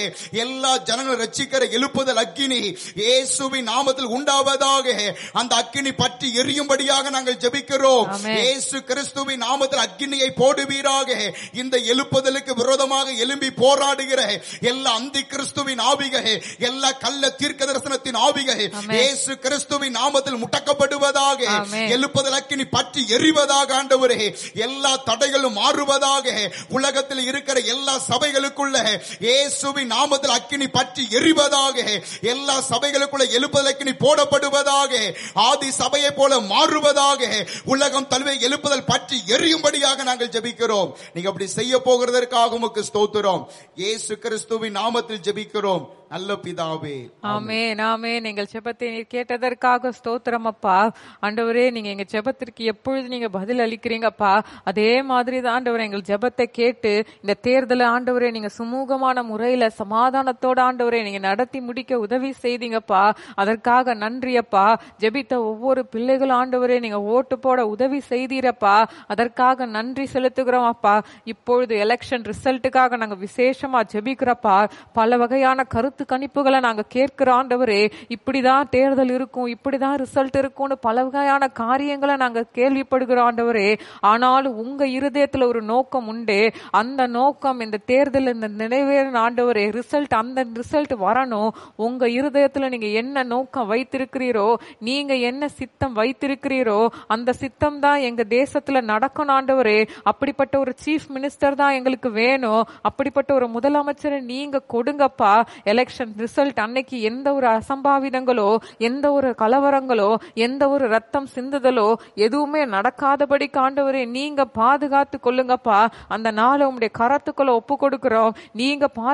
எல்லா ஜனங்களும் ரட்சிக்கிற எழுப்புதல் அக்கினி இயேசுவின் நாமத்தில் உண்டாவதாக. அந்த அக்கினி பற்றி எரியும்படியாக நாங்கள் ஜெபிக்கிறோம். இயேசு கிறிஸ்துவின் நாமத்தில் அக்கினியை போடுவீராக. இந்த எழுப்புதலுக்கு விரோதமாக எழும்பி போராடுகிற எல்லா அந்தி கிறிஸ்துவின் ஆவிகள், எல்லா கள்ள தீர்க்க தரிசனத்தின் ஆவிகள் இயேசு கிறிஸ்துவின் நாமத்தில் முடக்கப்படுவதாக. எழுப்புதல் அக்கினி பற்றி எரிவதாக ஆண்டவரே. எல்லா தடைகளும் மாறுவதாக. உலகத்தில் இருக்கிற எல்லா சபைகளுக்குள்ள இயேசுவின் நாமத்தில் அக்கினி பற்றி எரிவதாக. எல்லா சபைகளுக்குள்ள எழுப்புதல் அக்கினி போடப்படுவதாக. ஆதி சபையை போல மாறுவதாக. உலகம் தழுவிய எழுப்புதல் பற்றி எரியும்படியாக நாங்கள் ஜெபிக்கிறோம். நீங்க அப்படி செய்ய போகிறதற்காக உமக்கு ஸ்தோத்திரம். இயேசு கிறிஸ்துவின் நாமத்தில் ஜெபிக்கிறோம் நல்ல பிதாவே. ஆமென் ஆமென். எங்கள் ஜெபத்தை நீர் கேட்டதற்காக ஸ்தோத்திரம் அப்பா. ஆண்டவரே, நீங்க எங்க ஜெபத்திற்கு எப்பொழுது நீங்க பதில் அளிக்கிறீங்கப்பா, அதே மாதிரி தான் ஆண்டவரே எங்கள் ஜெபத்தை கேட்டு இந்த தேர்தலை ஆண்டவரே நீங்க சுமூகமான முறையில சமாதானத்தோட ஆண்டவரே நீங்க நடத்தி முடிக்க உதவி செய்தீங்கப்பா. அதற்காக நன்றியப்பா. ஜெபித்த ஒவ்வொரு பிள்ளைகளும் ஆண்டவரே நீங்க ஓட்டு போட உதவி செய்தீரப்பா. அதற்காக நன்றி செலுத்துகிறோம் அப்பா. இப்பொழுது எலெக்ஷன் ரிசல்ட்டுக்காக நாங்க விசேஷமா ஜெபிக்கிறப்பா. பல வகையான கருத்து கணிப்புகளை நாங்க கேட்கிற ஆண்டவரே. இப்படிதான் தேர்தல் இருக்கும், இப்படிதான் ரிசல்ட் இருக்கும்னு பல வகையான காரியங்களை நாங்க கேள்விப்படுகிறோம் ஆண்டவரே. ஆனாலும் உங்க இருதயத்துல ஒரு நோக்கம் உண்டு. அந்த நோக்கம் இந்த தேர்தல் இந்த நிறைவேறின ஆண்டவரே, ரிசல்ட் அந்த ரிசல்ட் வரணும். உங்க இருதயத்துல நீங்க என்ன நோக்கம் வைத்திருக்கிறீரோ, நீங்க என்ன சித்தம் வைத்திருக்கிறீரோ அந்த சித்தம் தான் எங்க தேசத்துல நடக்கணும் ஆண்டவரே. அப்படிப்பட்ட ஒரு சீஃப் மினிஸ்டர் தான் எங்களுக்கு வேணும். அப்படிப்பட்ட ஒரு முதலமைச்சரை நீங்க கொடுங்கப்பா. எலெக்ஷன் ரிசல்ட் அன்னைக்கு எந்த ஒரு அசம்பாவிதங்களோ, எந்த ஒரு கலவரங்களோ, எந்த ஒரு ரத்தம் சிந்துதலோ எதுவுமே நடக்காதபடி ஆண்டவரே நீங்க பாதுகாத்து கொள்ளுங்கப்பா. அந்த நாளை உங்களுடைய கரத்துக்குள்ள ஒப்பு கொடுக்கிறோம். நீங்க பாதுகாத்து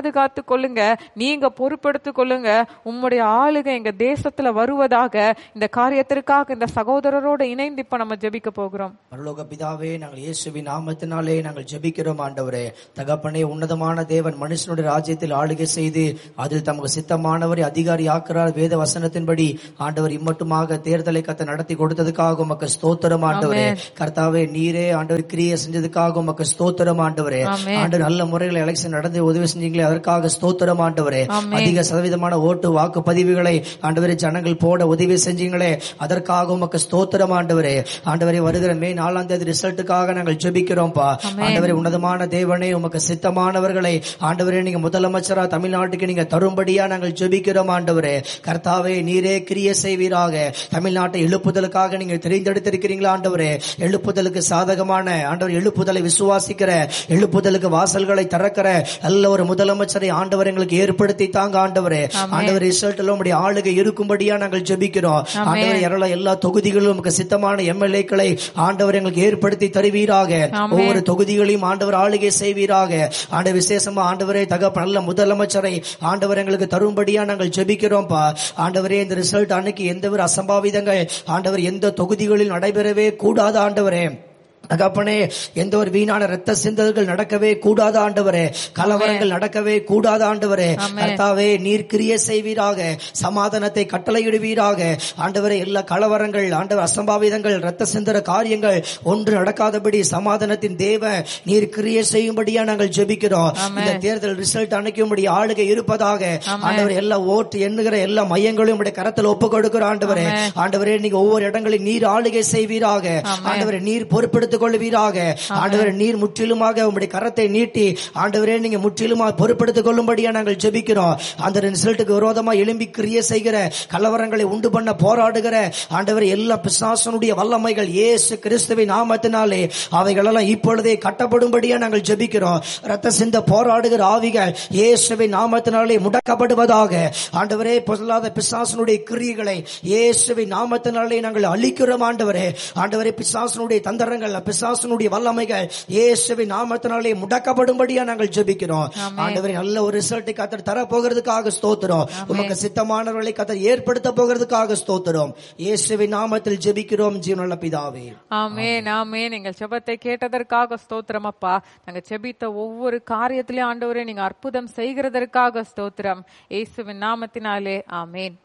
பாதுகாத்து கொள்ளுங்க, நீங்க பொறுப்பெடுத்துக் கொள்ளுங்க. உம்முடைய ஆளுகை எங்க தேசத்துல வருவதாக இந்த காரியத்திற்காக இந்த சகோதரரோட இணைந்து இப்ப நம்ம ஜெபிக்க போகிறோம். பரலோக பிதாவே, நாங்கள் இயேசுவின் நாமத்தினாலே நாங்கள் ஜெபிக்கிறோம். ஆண்டவரே தகப்பனே, உன்னதமான தேவன் மனுஷனுடைய ராஜ்யத்தில் ஆளுகை செய்து அதில் தமக்கு சித்தமானவரை அதிகாரி ஆக்கிறார். வேத வசனத்தின்படி ஆண்டவர் இம்மட்டுமாக தேர்தலை கத்த நடத்தி கொடுத்ததுக்காக உமக்கு ஸ்தோத்திரம் ஆண்டவரே. கர்த்தாவே, நீரே ஆண்டவர் கிரியை செஞ்சதுக்காக உமக்கு ஸ்தோத்திரம் ஆண்டவரே. ஆண்டவர் நல்ல முறையில் எலெக்ஷன் நடந்து உதவி செஞ்சீங்களே, அதற்காக ஸ்தோத்திரம் ஆண்டவரே. அதிக சதவீதமான ஓட்டு வாக்குப்பதிவுகளை ஆண்டவரே ஜனங்கள் போட உதவி செஞ்சீங்களே, அதற்காக உமக்கு ஸ்தோத்திரம் ஆண்டவரே. ஆண்டவரே, வருகிற மே 4ஆம் தேதி ரிசல்ட்டுக்காக நாங்கள் ஜெபிக்கிறோம்ப்பா. ஆண்டவரே, உன்னதமான தேவனே, உமக்கு சித்தமானவர்களை ஆண்டவரே நீங்க முதலமைச்சரா தமிழ்நாட்டுக்கு நீங்க தரும்படியா நாங்கள் ஜெபிக்கிறோம் ஆண்டவரே. கர்த்தாவே, நீரே கிரியை செய்வீராக. தமிழ்நாட்டை எழுப்புதலுக்காக நீங்க தெரிந்தெடுத்திருக்கிறீங்களா ஆண்டவரே. எழுப்புதலுக்கு சாதகமான ஆண்டவர், எழுப்புதலை விசுவாசிக்கிற, எழுப்புதலுக்கு வாசல்களை திறக்கிற நல்ல ஒரு முதலமைச்சரை ஆண்டவர் எங்களுக்கு ஏற்படுத்தி தாங்க ஆண்டவரே. ஆண்டவர் ரிசல்ட் எல்லாம் உடைய ஆளுகை இருக்கும்படியா நாங்கள் ஜெபிக்கிறோம் ஆண்டவர். எல்லா தொகுதிகளிலும் நமக்கு சித்தமான எம்எல்ஏக்களை ஆண்டவர் எங்களுக்கு ஏற்படுத்தி தருவீராக. ஒவ்வொரு தொகுதிகளையும் ஆண்டவர் ஆளுகை செய்வீராக. ஆண்டவர் விசேஷமா ஆண்டவரே தகப்ப நல்ல முதலமைச்சரை ஆண்டவர் எங்களுக்கு தரும்படியா நாங்கள் ஜெபிக்கிறோம்ப்பா. ஆண்டவரே, இந்த ரிசல்ட் அன்னைக்கு எந்த ஒரு அசம்பாவிதங்கள் ஆண்டவர் எந்த தொகுதிகளில் நடைபெறவே கூடாது ஆண்டவரே. தகப்பனே, எந்த ஒரு வீணான ரத்த சிந்தல்கள் நடக்கவே கூடாத ஆண்டவரே. கலவரங்கள் நடக்கவே கூடாத ஆண்டவரே. கர்த்தாவே, நீர் கிரியை செய்வீராக. சமாதானத்தை கட்டளையிடுவீராக ஆண்டவரே. எல்லா கலவரங்கள் ஆண்டவர் அசம்பாவிதங்கள் ரத்த சிந்தர காரியங்கள் ஒன்று நடக்காதபடி சமாதானத்தின் தேவ நீர் கிரியை செய்யும்படியா நாங்கள் ஜெபிக்கிறோம். இந்த தேர்தல் ரிசல்ட் அன்னைக்கு உம்முடைய ஆளுகை இருப்பதாக ஆண்டவர். எல்லா ஓட்டு எண்ணுகிற எல்லா மையங்களையும் உம்முடைய கரத்தில் ஒப்புக் கொடுக்கிற ஆண்டவரே. ஆண்டவரே, நீங்க ஒவ்வொரு இடங்களில் நீர் ஆளுகை செய்வீராக ஆண்டவரே. நீர் பொறுப்பெடுத்து கொள்வீராக ஆண்டவரே. நீர் முற்றிலுமாக உம்முடைய கரத்தை நீட்டி ஆண்டவரே நீங்க முற்றிலுமாக பொறுப்பெடுத்துக் கொள்ளும்படியா நாங்கள் ஜெபிக்கிறோம். அந்த ரிசல்ட்டுக்கு விரோதமாக எழும்பி கிரியை செய்கிற, கலவரங்களை உண்டு பண்ண போராடுகிற ஆண்டவரே எல்லா பிசாசனுடைய வல்லமைகள் இயேசு கிறிஸ்துவின் நாமத்தினாலே அவைகளெல்லாம் இப்பொழுதே கட்டப்படும்படியா நாங்கள் ஜெபிக்கிறோம். ரத்த சிந்த போராடுகிற ஆவிகள் இயேசுவின் நாமத்தினாலே முடக்கப்படுவதாக ஆண்டவரே. பொல்லாத பிசாசனுடைய கிரியைகளை இயேசுவின் நாமத்தினாலே நாங்கள் அழிக்கிறோம் ஆண்டவரே. ஆண்டவரே, பிசாசனுடைய தந்திரங்கள் பிசாசனுடைய வல்லமைகள் இயேசுவின் நாமத்தினாலே முடக்கப்படும்படியா நாங்கள் ஜெபிக்கிறோம் ஆண்டவரே. நல்ல ஒரு ரிசல்ட்டை கர்த்தர் தர போகிறதுக்காக ஸ்தோத்திரம். உமக்கு சித்தமானவர்களை கர்த்தர் ஏற்படுத்த போகிறதுக்காக ஸ்தோத்திரம். இயேசுவின் நாமத்தில் ஜெபிக்கிறோம் ஜீவனுள்ள பிதாவே. ஆமென், ஆமென். நீங்கள் ஜெபத்தை கேட்டதற்காக ஸ்தோத்திரம் அப்பா. நாங்க ஜெபித்த ஒவ்வொரு காரியத்திலே ஆண்டவரே நீங்க அற்புதம் செய்கிறதற்காக ஸ்தோத்திரம். இயேசுவின் நாமத்தினாலே ஆமென்.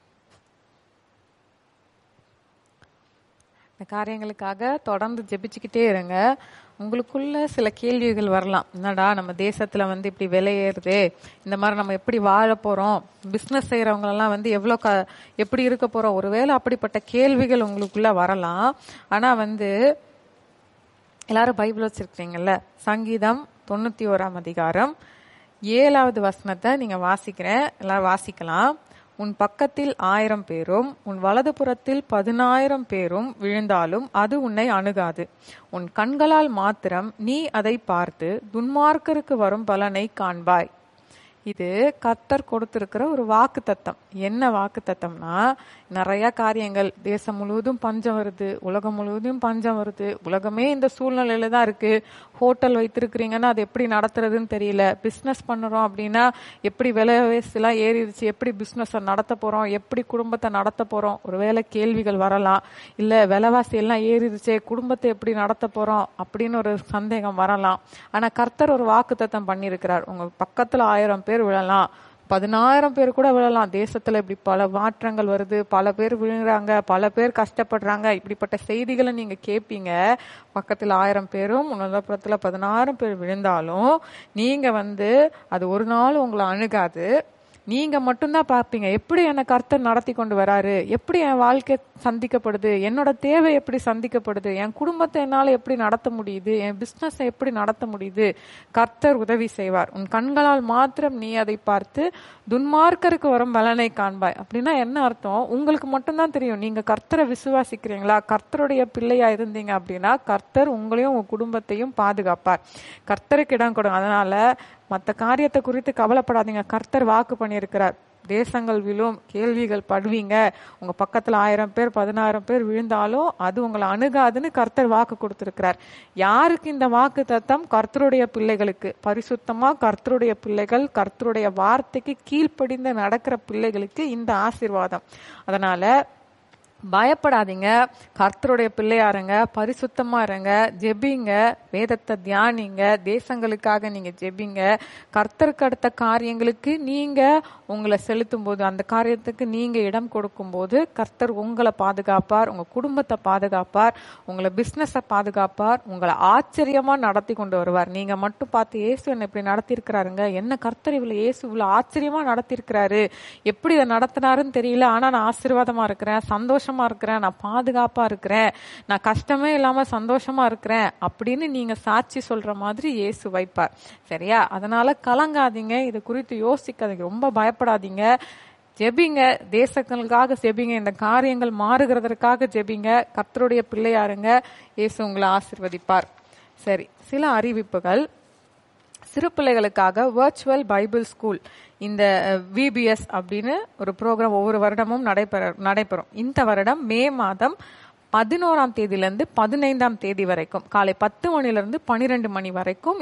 இந்த காரியங்களுக்காக தொடர்ந்து ஜெபிச்சுக்கிட்டே இருங்க. உங்களுக்குள்ள சில கேள்விகள் வரலாம். என்னடா நம்ம தேசத்துல இப்படி விலை ஏறுது, இந்த மாதிரி நம்ம எப்படி வாழ போறோம், பிசினஸ் செய்யறவங்க எல்லாம் எப்படி இருக்க போறோம், ஒருவேளை அப்படிப்பட்ட கேள்விகள் உங்களுக்குள்ள வரலாம். ஆனா எல்லாரும் பைபிள் வச்சிருக்கீங்கல்ல, சங்கீதம் 91ஆம் அதிகாரம் 7வது வசனத்தை நீங்க வாசிக்கிறேன், எல்லாரும் வாசிக்கலாம். உன் பக்கத்தில் 1000 பேரும் உன் வலது புறத்தில் 10,000 பேரும் விழுந்தாலும் அது உன்னை அணுகாது. உன் கண்களால் மாத்திரம் நீ அதை பார்த்து துன்மார்க்கருக்கு வரும் பலனை காண்பாய். இது கர்த்தர் கொடுத்திருக்கிற ஒரு வாக்கு தத்தம். என்ன வாக்கு தத்தம்னா, நிறைய காரியங்கள் தேசம் முழுவதும் பஞ்சம் வருது, உலகம் முழுவதும் பஞ்சம் வருது, உலகமே இந்த சூழ்நிலையில தான் இருக்கு. ஹோட்டல் வைத்திருக்கிறீங்கன்னா அது எப்படி நடத்துறதுன்னு தெரியல. பிசினஸ் பண்ணுறோம் அப்படின்னா எப்படி விலைவாசிலாம் ஏறிடுச்சு, எப்படி பிசினஸ் நடத்த போறோம், எப்படி குடும்பத்தை நடத்த போறோம், ஒருவேளை கேள்விகள் வரலாம். இல்ல விலைவாசி எல்லாம் ஏறிடுச்சே, குடும்பத்தை எப்படி நடத்த போறோம் அப்படின்னு ஒரு சந்தேகம் வரலாம். ஆனா கர்த்தர் ஒரு வாக்கு தத்தம் பண்ணியிருக்கிறார். உங்க பக்கத்துல 1000 பேர் விழலாம், 10,000 பேர் கூட விழலாம். தேசத்துல இப்படி பல மாற்றங்கள் வருது, பல பேர் விழுறாங்க, பல பேர் கஷ்டப்படுறாங்க. இப்படிப்பட்ட செய்திகளை நீங்க கேட்பீங்க. பக்கத்துல 1000 பேரும் உன்னதபுரத்துல 10,000 பேர் விழுந்தாலும் நீங்க அது ஒரு நாள் உங்களை அணுகாது. நீங்க மட்டும்தான் பார்ப்பீங்க, எப்படி என்னை கர்த்தர் நடத்தி கொண்டு வராரு, எப்படி என் வாழ்க்கை சந்திக்கப்படுது, என்னோட தேவை எப்படி சந்திக்கப்படுது, என் குடும்பத்தை என்னால எப்படி நடத்த முடியுது, என் பிசினஸை எப்படி நடத்த முடியுது. கர்த்தர் உதவி செய்வார். உன் கண்களால் மாத்திரம் நீ அதை பார்த்து துன்மார்க்கருக்கு வரும் பலனை காண்பாய். அப்படின்னா என்ன அர்த்தம்? உங்களுக்கு மட்டும்தான் தெரியும். நீங்க கர்த்தரை விசுவாசிக்கிறீங்களா, கர்த்தருடைய பிள்ளையா இருந்தீங்க அப்படின்னா கர்த்தர் உங்களையும் உங்க குடும்பத்தையும் பாதுகாப்பார். கர்த்தருக்கு இடம் கொடுங்க. அதனால மற்ற காரியத்தை குறித்து கவலைப்படாதீங்க. கர்த்தர் வாக்கு பண்ணியிருக்கிறார். தேசங்கள் விழும், கேள்விகள் படுவீங்க, உங்க பக்கத்துல 1000 பேர் 10000 பேர் விழுந்தாலும் அது உங்களை அணுகாதுன்னு கர்த்தர் வாக்கு கொடுத்திருக்கிறார். யாருக்கு இந்த வாக்கு தத்தம்? கர்த்தருடைய பிள்ளைகளுக்கு, பரிசுத்தமா கர்த்தருடைய பிள்ளைகள், கர்த்தருடைய வார்த்தைக்கு கீழ்ப்படிந்து நடக்கிற பிள்ளைகளுக்கு இந்த ஆசீர்வாதம். அதனால பயப்படாதீங்க, கர்த்தருடைய பிள்ளையாருங்க, பரிசுத்தமா இருங்க, ஜெபிங்க, வேதத்தை தியானிங்க, தேசங்களுக்காக நீங்க ஜெபிங்க. கர்த்தருக்கு அடுத்த காரியங்களுக்கு நீங்க உங்களை செலுத்தும் போது, அந்த காரியத்துக்கு நீங்க இடம் கொடுக்கும் போது கர்த்தர் உங்களை பாதுகாப்பார், உங்க குடும்பத்தை பாதுகாப்பார், உங்களை பிசினஸை பாதுகாப்பார், உங்களை ஆச்சரியமா நடத்தி கொண்டு வருவார். நீங்க மட்டும் பார்த்து இயேசு என்ன இப்படி நடத்தி இருக்கிறாருங்க, என்ன கர்த்தர் இவ்வளவு இயேசு இவ்வளவு ஆச்சரியமா நடத்தி இருக்கிறாரு, எப்படி இதை நடத்தினாருன்னு தெரியல, ஆனா நான் ஆசீர்வாதமா இருக்கிறேன், சந்தோஷமா இருக்கிறேன், நான் பாதுகாப்பா இருக்கிறேன், நான் கஷ்டமே இல்லாம சந்தோஷமா இருக்கிறேன் அப்படின்னு நீங்க சாட்சி சொல்ற மாதிரி இயேசு வைப்பார். சரியா? அதனால கலங்காதீங்க, இது குறித்து யோசிக்காதீங்க, ரொம்ப பயப்படாதீங்க. ஜெபிங்க, தேசங்களுக்காக ஜெபிங்க, இந்த காரியங்கள் மாறுகிறதற்காக ஜெபிங்க, கர்த்தருடைய பிள்ளையாருங்க, இயேசு உங்களை ஆசீர்வதிப்பார். சரி, சில அறிவிப்புகள். சிறு பிள்ளைகளுக்காக வர்ச்சுவல் பைபிள் ஸ்கூல், இந்த VBS அப்படின்னு ஒரு ப்ரோக்ராம் ஒவ்வொரு வருடமும் நடைபெறும். இந்த வருடம் மே மாதம் 11ஆம் தேதியிலிருந்து 15ஆம் தேதி வரைக்கும் காலை 10 மணிலிருந்து 12 மணி வரைக்கும்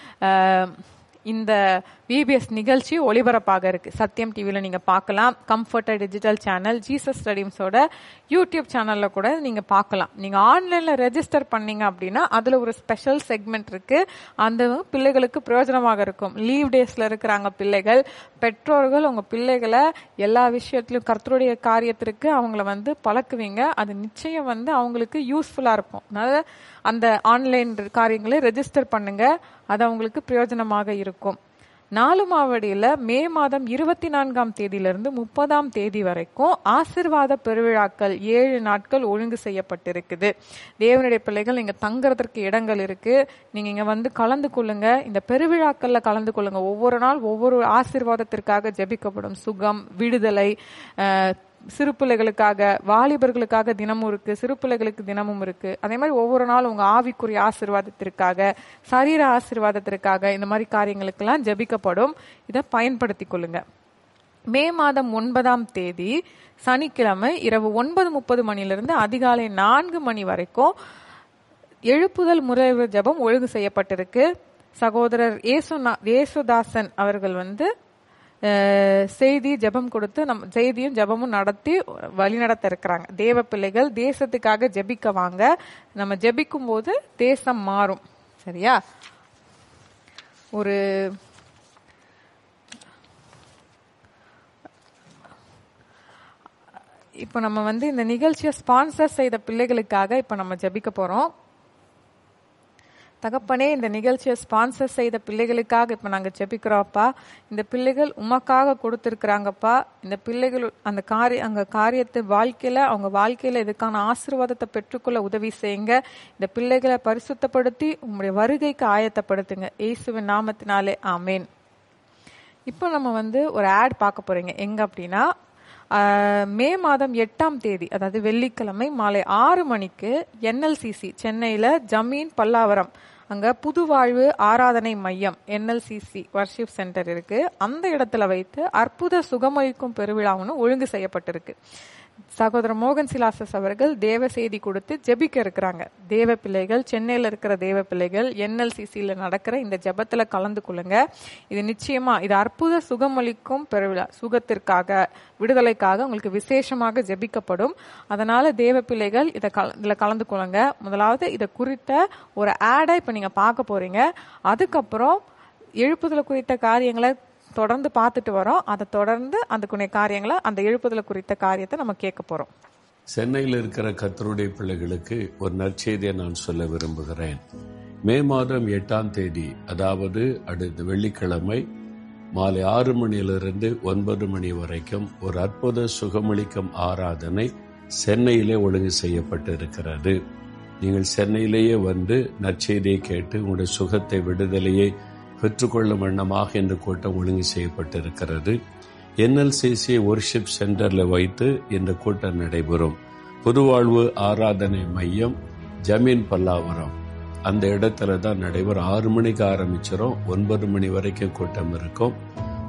இந்த VBS நிகழ்ச்சி ஒளிபரப்பாக இருக்கு. சத்தியம் டிவில நீங்க பார்க்கலாம், comfort digital channel, Jesus ஸ்டடீம்ஸோட YouTube சேனல்ல கூட நீங்க பார்க்கலாம். நீங்க ஆன்லைன்ல ரெஜிஸ்டர் பண்ணீங்க அப்படின்னா அதுல ஒரு ஸ்பெஷல் செக்மெண்ட் இருக்கு, அந்த பிள்ளைகளுக்கு பிரயோஜனமாக இருக்கும். லீவ் டேஸ்ல இருக்கிறாங்க பிள்ளைகள், பெற்றோர்கள் உங்க பிள்ளைகளை எல்லா விஷயத்திலும் கர்த்தருடைய காரியத்திற்கு அவங்கள பழக்குவீங்க, அது நிச்சயம் அவங்களுக்கு யூஸ்ஃபுல்லா இருக்கும். அதனால அந்த ஆன்லைன் காரியங்களை ரெஜிஸ்டர் பண்ணுங்க, அது அவங்களுக்கு பிரயோஜனமாக இருக்கும். நாலுமாவடியில மே மாதம் 24ஆம் தேதியிலிருந்து 30ஆம் தேதி வரைக்கும் ஆசீர்வாத பெருவிழாக்கள் 7 நாட்கள் ஒழுங்கு செய்யப்பட்டிருக்குது. தேவனுடைய பிள்ளைகள் இங்க தங்குறதற்கு இடங்கள் இருக்கு, நீங்க இங்க கலந்து கொள்ளுங்க, இந்த பெருவிழாக்கள்ல கலந்து கொள்ளுங்க. ஒவ்வொரு நாள் ஒவ்வொரு ஆசீர்வாதத்திற்காக ஜெபிக்கப்படும். சுகம், விடுதலை, சிறு பிள்ளைகளுக்காக, வாலிபர்களுக்காக தினமும் இருக்கு, சிறு பிள்ளைகளுக்கு தினமும் இருக்கு. அதே மாதிரி ஒவ்வொரு நாள் உங்க ஆவிக்குரிய ஆசீர்வாதத்திற்காக, சரீர ஆசீர்வாதத்திற்காக, இந்த மாதிரி காரியங்களுக்கெல்லாம் ஜெபிக்கப்படும். இதை பயன்படுத்தி கொள்ளுங்க. மே மாதம் 9ஆம் தேதி சனிக்கிழமை இரவு 9:30 மணிலிருந்து அதிகாலை 4 மணி வரைக்கும் எழுப்புதல் முறை ஜெபம் ஒழுங்கு செய்யப்பட்டிருக்கு. சகோதரர் ஏசுதாசன் அவர்கள் செய்தி ஜெபம் கொடுத்து செய்தியும் ஜெபமும் நடத்தி வழிநடத்த இருக்கிறாங்க. தேவ பிள்ளைகள் தேசத்துக்காக ஜெபிக்க வாங்க, நம்ம ஜெபிக்கும் போது தேசம் மாறும். சரியா? இப்ப நம்ம இந்த நிகழ்ச்சியை ஸ்பான்சர் செய்த பிள்ளைகளுக்காக இப்ப நம்ம ஜெபிக்க போறோம். தகப்பனே, இந்த நிகழ்ச்சியை ஸ்பான்சர் செய்த பிள்ளைகளுக்காக இப்ப நாங்க ஜெபிக்கிறோம்ப்பா. இந்த பிள்ளைகள் உமக்காக கொடுத்திருக்கிறாங்கப்பா. இந்த பிள்ளைகள் அந்த காரியத்தை அவங்க வாழ்க்கையில இதுக்கான ஆசீர்வாதத்தை பெற்றுக்கொள்ள உதவி செய்யுங்க. இந்த பிள்ளைகளை பரிசுத்தப்படுத்தி உங்களுடைய வருகைக்கு ஆயத்தப்படுத்துங்க. இயேசுவின் நாமத்தினாலே ஆமேன். இப்போ நம்ம ஒரு ஆட் பார்க்க போறீங்க. எங்க அப்படின்னா, மே மாதம் 8ஆம் தேதி, அதாவது வெள்ளிக்கிழமை மாலை 6 மணிக்கு NLCC சென்னையில ஜமீன் பல்லாவரம், அங்க புதுவாழ்வு ஆராதனை மையம் NLCC வர்ஷிப் சென்டர் இருக்கு. அந்த இடத்துல வைத்து அற்புத சுகமளிக்கும் பெருவிழாவுன்னு ஒழுங்கு செய்யப்பட்டிருக்கு. சகோதரர் மோகன் சிலாசஸ் அவர்கள் தேவ செய்தி கொடுத்து ஜெபிக்க இருக்கிறாங்க. தேவ பிள்ளைகள், சென்னையில இருக்கிற தேவ பிள்ளைகள் NLCCல நடக்கிற இந்த ஜெபத்துல கலந்து கொள்ளுங்க. இது நிச்சயமா இது அற்புத சுகமளிக்கும் பெருவிழா, சுகத்திற்காக, விடுதலைக்காக உங்களுக்கு விசேஷமாக ஜெபிக்கப்படும். அதனால தேவ பிள்ளைகள் இதுல கலந்து கொள்ளுங்க. முதலாவது இதை குறித்த ஒரு ஆடை இப்ப நீங்க பார்க்க போறீங்க. அதுக்கப்புறம் எழுப்புதல குறித்த காரியங்களை தொடர்ந்து பார்த்துட்டு வரோம். அதை தொடர்ந்து அந்த காரியங்களை, அந்த எழுப்புதல குறித்த காரியத்தை நம்ம கேட்க போறோம். சென்னையில் இருக்கிற கர்த்தருடைய பிள்ளைகளுக்கு ஒரு நற்செய்தியை நான் சொல்ல விரும்புகிறேன். மே மாதம் 8ஆம் தேதி, அதாவது அடுத்த வெள்ளிக்கிழமை மாலை 6 மணியிலிருந்து 9 மணி வரைக்கும் ஒரு அற்புத சுகமளிக்கும் ஆராதனை சென்னையிலே ஒழுங்கு செய்யப்பட்டு இருக்கிறது. நீங்கள் சென்னையிலேயே நற்செய்தியை கேட்டு உங்களுடைய சுகத்தை, விடுதலையை பெற்றுக்கொள்ளும் வண்ணமாக இந்த கூட்டம் ஒழுங்கு செய்யப்பட்டிருக்கிறது. NLCC வர்ஷிப் சென்டர்ல வைத்து இந்த கூட்டம் நடைபெறும். புதுவாழ்வு ஆராதனை மையம் ஜமீன் பல்லாவரம், அந்த இடத்துல தான் நடைபெறும். 6 மணிக்கு ஆரம்பிச்சிடும், 9 மணி வரைக்கும் கூட்டம் இருக்கும்.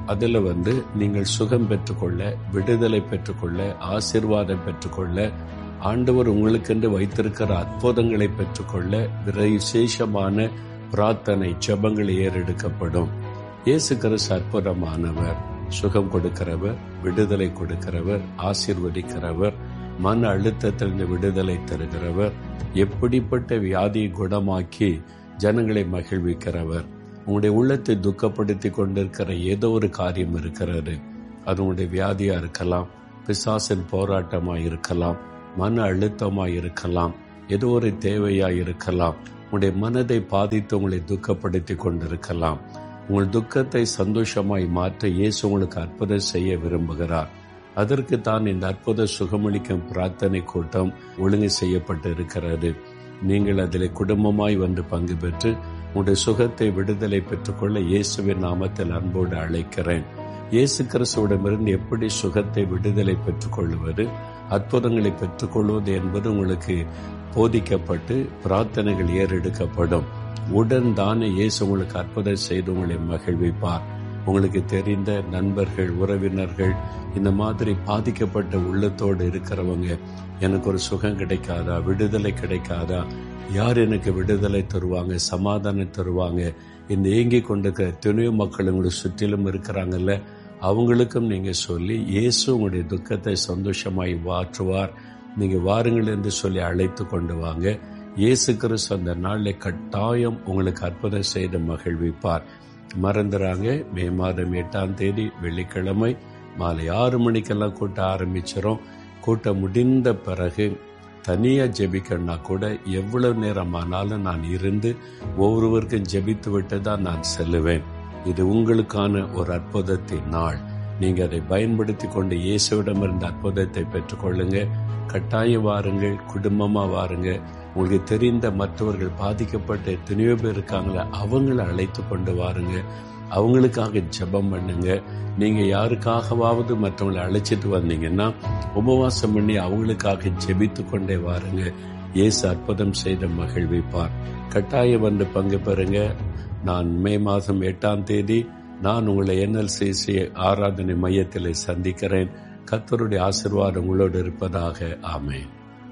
அதுல நீங்கள் சுகம் பெற்றுக்கொள்ள, விடுதலை பெற்றுக்கொள்ள, ஆசீர்வாதம் பெற்றுக்கொள்ள, ஆண்டவர் உங்களுக்கென்று வைத்திருக்கிற அற்புதங்களை பெற்றுக்கொள்ள விசேஷமான பிரார்த்தனை ஜெபங்கள் ஏறெடுக்கப்படும். இயேசு கிறிஸ்து அற்புதமானவர், சுகம் கொடுக்கிறவர், விடுதலை கொடுக்கிறவர், ஆசீர்வதிக்கிறவர், மன அழுத்தத்திலிருந்து விடுதலை தருகிறவர், எப்படிப்பட்ட வியாதியை குணமாக்கி ஜனங்களை மகிழ்விக்கிறவர். உங்களுடைய உள்ளத்தை துக்கப்படுத்தி கொண்டிருக்கிற ஏதோ ஒரு காரியம் இருக்கிறது. அது உங்களுடைய வியாதியா இருக்கலாம், பிசாசின் போராட்டமா இருக்கலாம், மன அழுத்தமா இருக்கலாம், ஏதோ ஒரு தேவையா இருக்கலாம். உங்களுடைய மனதை பாதித்து உங்களை துக்கப்படுத்தி கொண்டிருக்கலாம். உங்கள் துக்கத்தை சந்தோஷமாய் மாற்ற இயேசு உங்களுக்கு அற்புதம் செய்ய விரும்புகிறார். அதற்கு தான் இந்த அற்புத சுகமளிக்கும் பிரார்த்தனை கூட்டம் ஒழுங்கு செய்யப்பட்டு இருக்கிறது. நீங்கள் அதில் குடும்பமாய் பங்கு பெற்று உங்களுடைய சுகத்தை விடுதலை பெற்றுக்கொள்ள இயேசுவின் நாமத்தில் அன்போடு அழைக்கிறேன். இயேசு கிறிஸ்துவிடமிருந்து எப்படி சுகத்தை விடுதலை பெற்றுக்கொள்வது, அற்புதங்களை பெற்றுக்கொள்வது என்பது உங்களுக்கு போதிக்கப்பட்டு பிரார்த்தனைகள் ஏறெடுக்கப்படும். உடன் தானே இயேசு உங்களுக்கு அற்புதம் செய்து உங்களை மகிழ்விப்பார். உங்களுக்கு தெரிந்த நண்பர்கள், உறவினர்கள், இந்த மாதிரி பாதிக்கப்பட்ட உள்ளத்தோடு இருக்கிறவங்க, எனக்கு ஒரு சுகம் கிடைக்காதா, விடுதலை கிடைக்காதா, யார் எனக்கு விடுதலை தருவாங்க, சமாதானம் தருவாங்க, இந்த ஏங்கி கொண்டிருக்கிற எத்தனையோ மக்கள் உங்களுடைய சுற்றிலும் இருக்கிறாங்கல்ல, அவங்களுக்கும் நீங்க சொல்லி இயேசு உங்களுடைய துக்கத்தை சந்தோஷமாய் மாற்றுவார். நீங்க வாருங்கள் என்று சொல்லி அழைத்து கொண்டு வாங்க. இயேசு கிறிஸ்து அந்த நாளில் கட்டாயம் உங்களுக்கு அற்புதம் செய்து மகிழ்விப்பார். மறந்துறாங்க, மே மாதம் 8ஆம் தேதி வெள்ளிக்கிழமை மாலை 6 மணிக்கெல்லாம் கூட்டம் ஆரம்பிச்சிடும். கூட்டம் முடிந்த பிறகு தனியா ஜெபிக்கணும்னா கூட எவ்வளவு நேரம் ஆனாலும் நான் இருந்து ஒவ்வொருவருக்கும் ஜெபித்து விட்டு தான் நான் செல்லுவேன். இது உங்களுக்கான ஒரு அற்புதத்தின் நாள். நீங்க அதை பயன்படுத்தி கொண்டு இயேசுவிடமிருந்து அற்புதத்தை பெற்றுக்கொள்ளுங்க. கட்டாயம் வாருங்கள், குடும்பமா வாருங்க. உங்களுக்கு தெரிந்த மற்றவர்கள் பாதிக்கப்பட்ட எத்தனையோ பேர் இருக்காங்களே, அவங்களை அழைத்து கொண்டு வாருங்க. அவங்களுக்காக ஜெபம் பண்ணுங்க. நீங்க யாருக்காகவாவது மற்றவங்களை அழைச்சிட்டு வந்தீங்கன்னா உபவாசம் பண்ணி அவங்களுக்காக ஜெபித்து கொண்டே வாருங்க. இயேசு அற்புதம் செய்த மகிழ்விப்பார். கட்டாயம் பங்கு பெறுங்க. நான் மே மாதம் 8ஆம் தேதி நான் உங்களை NLCC ஆராதனை மையத்தில் சந்திக்கிறேன். கர்த்தருடைய ஆசீர்வாதம் உங்களோடு இருப்பதாக. ஆமென்.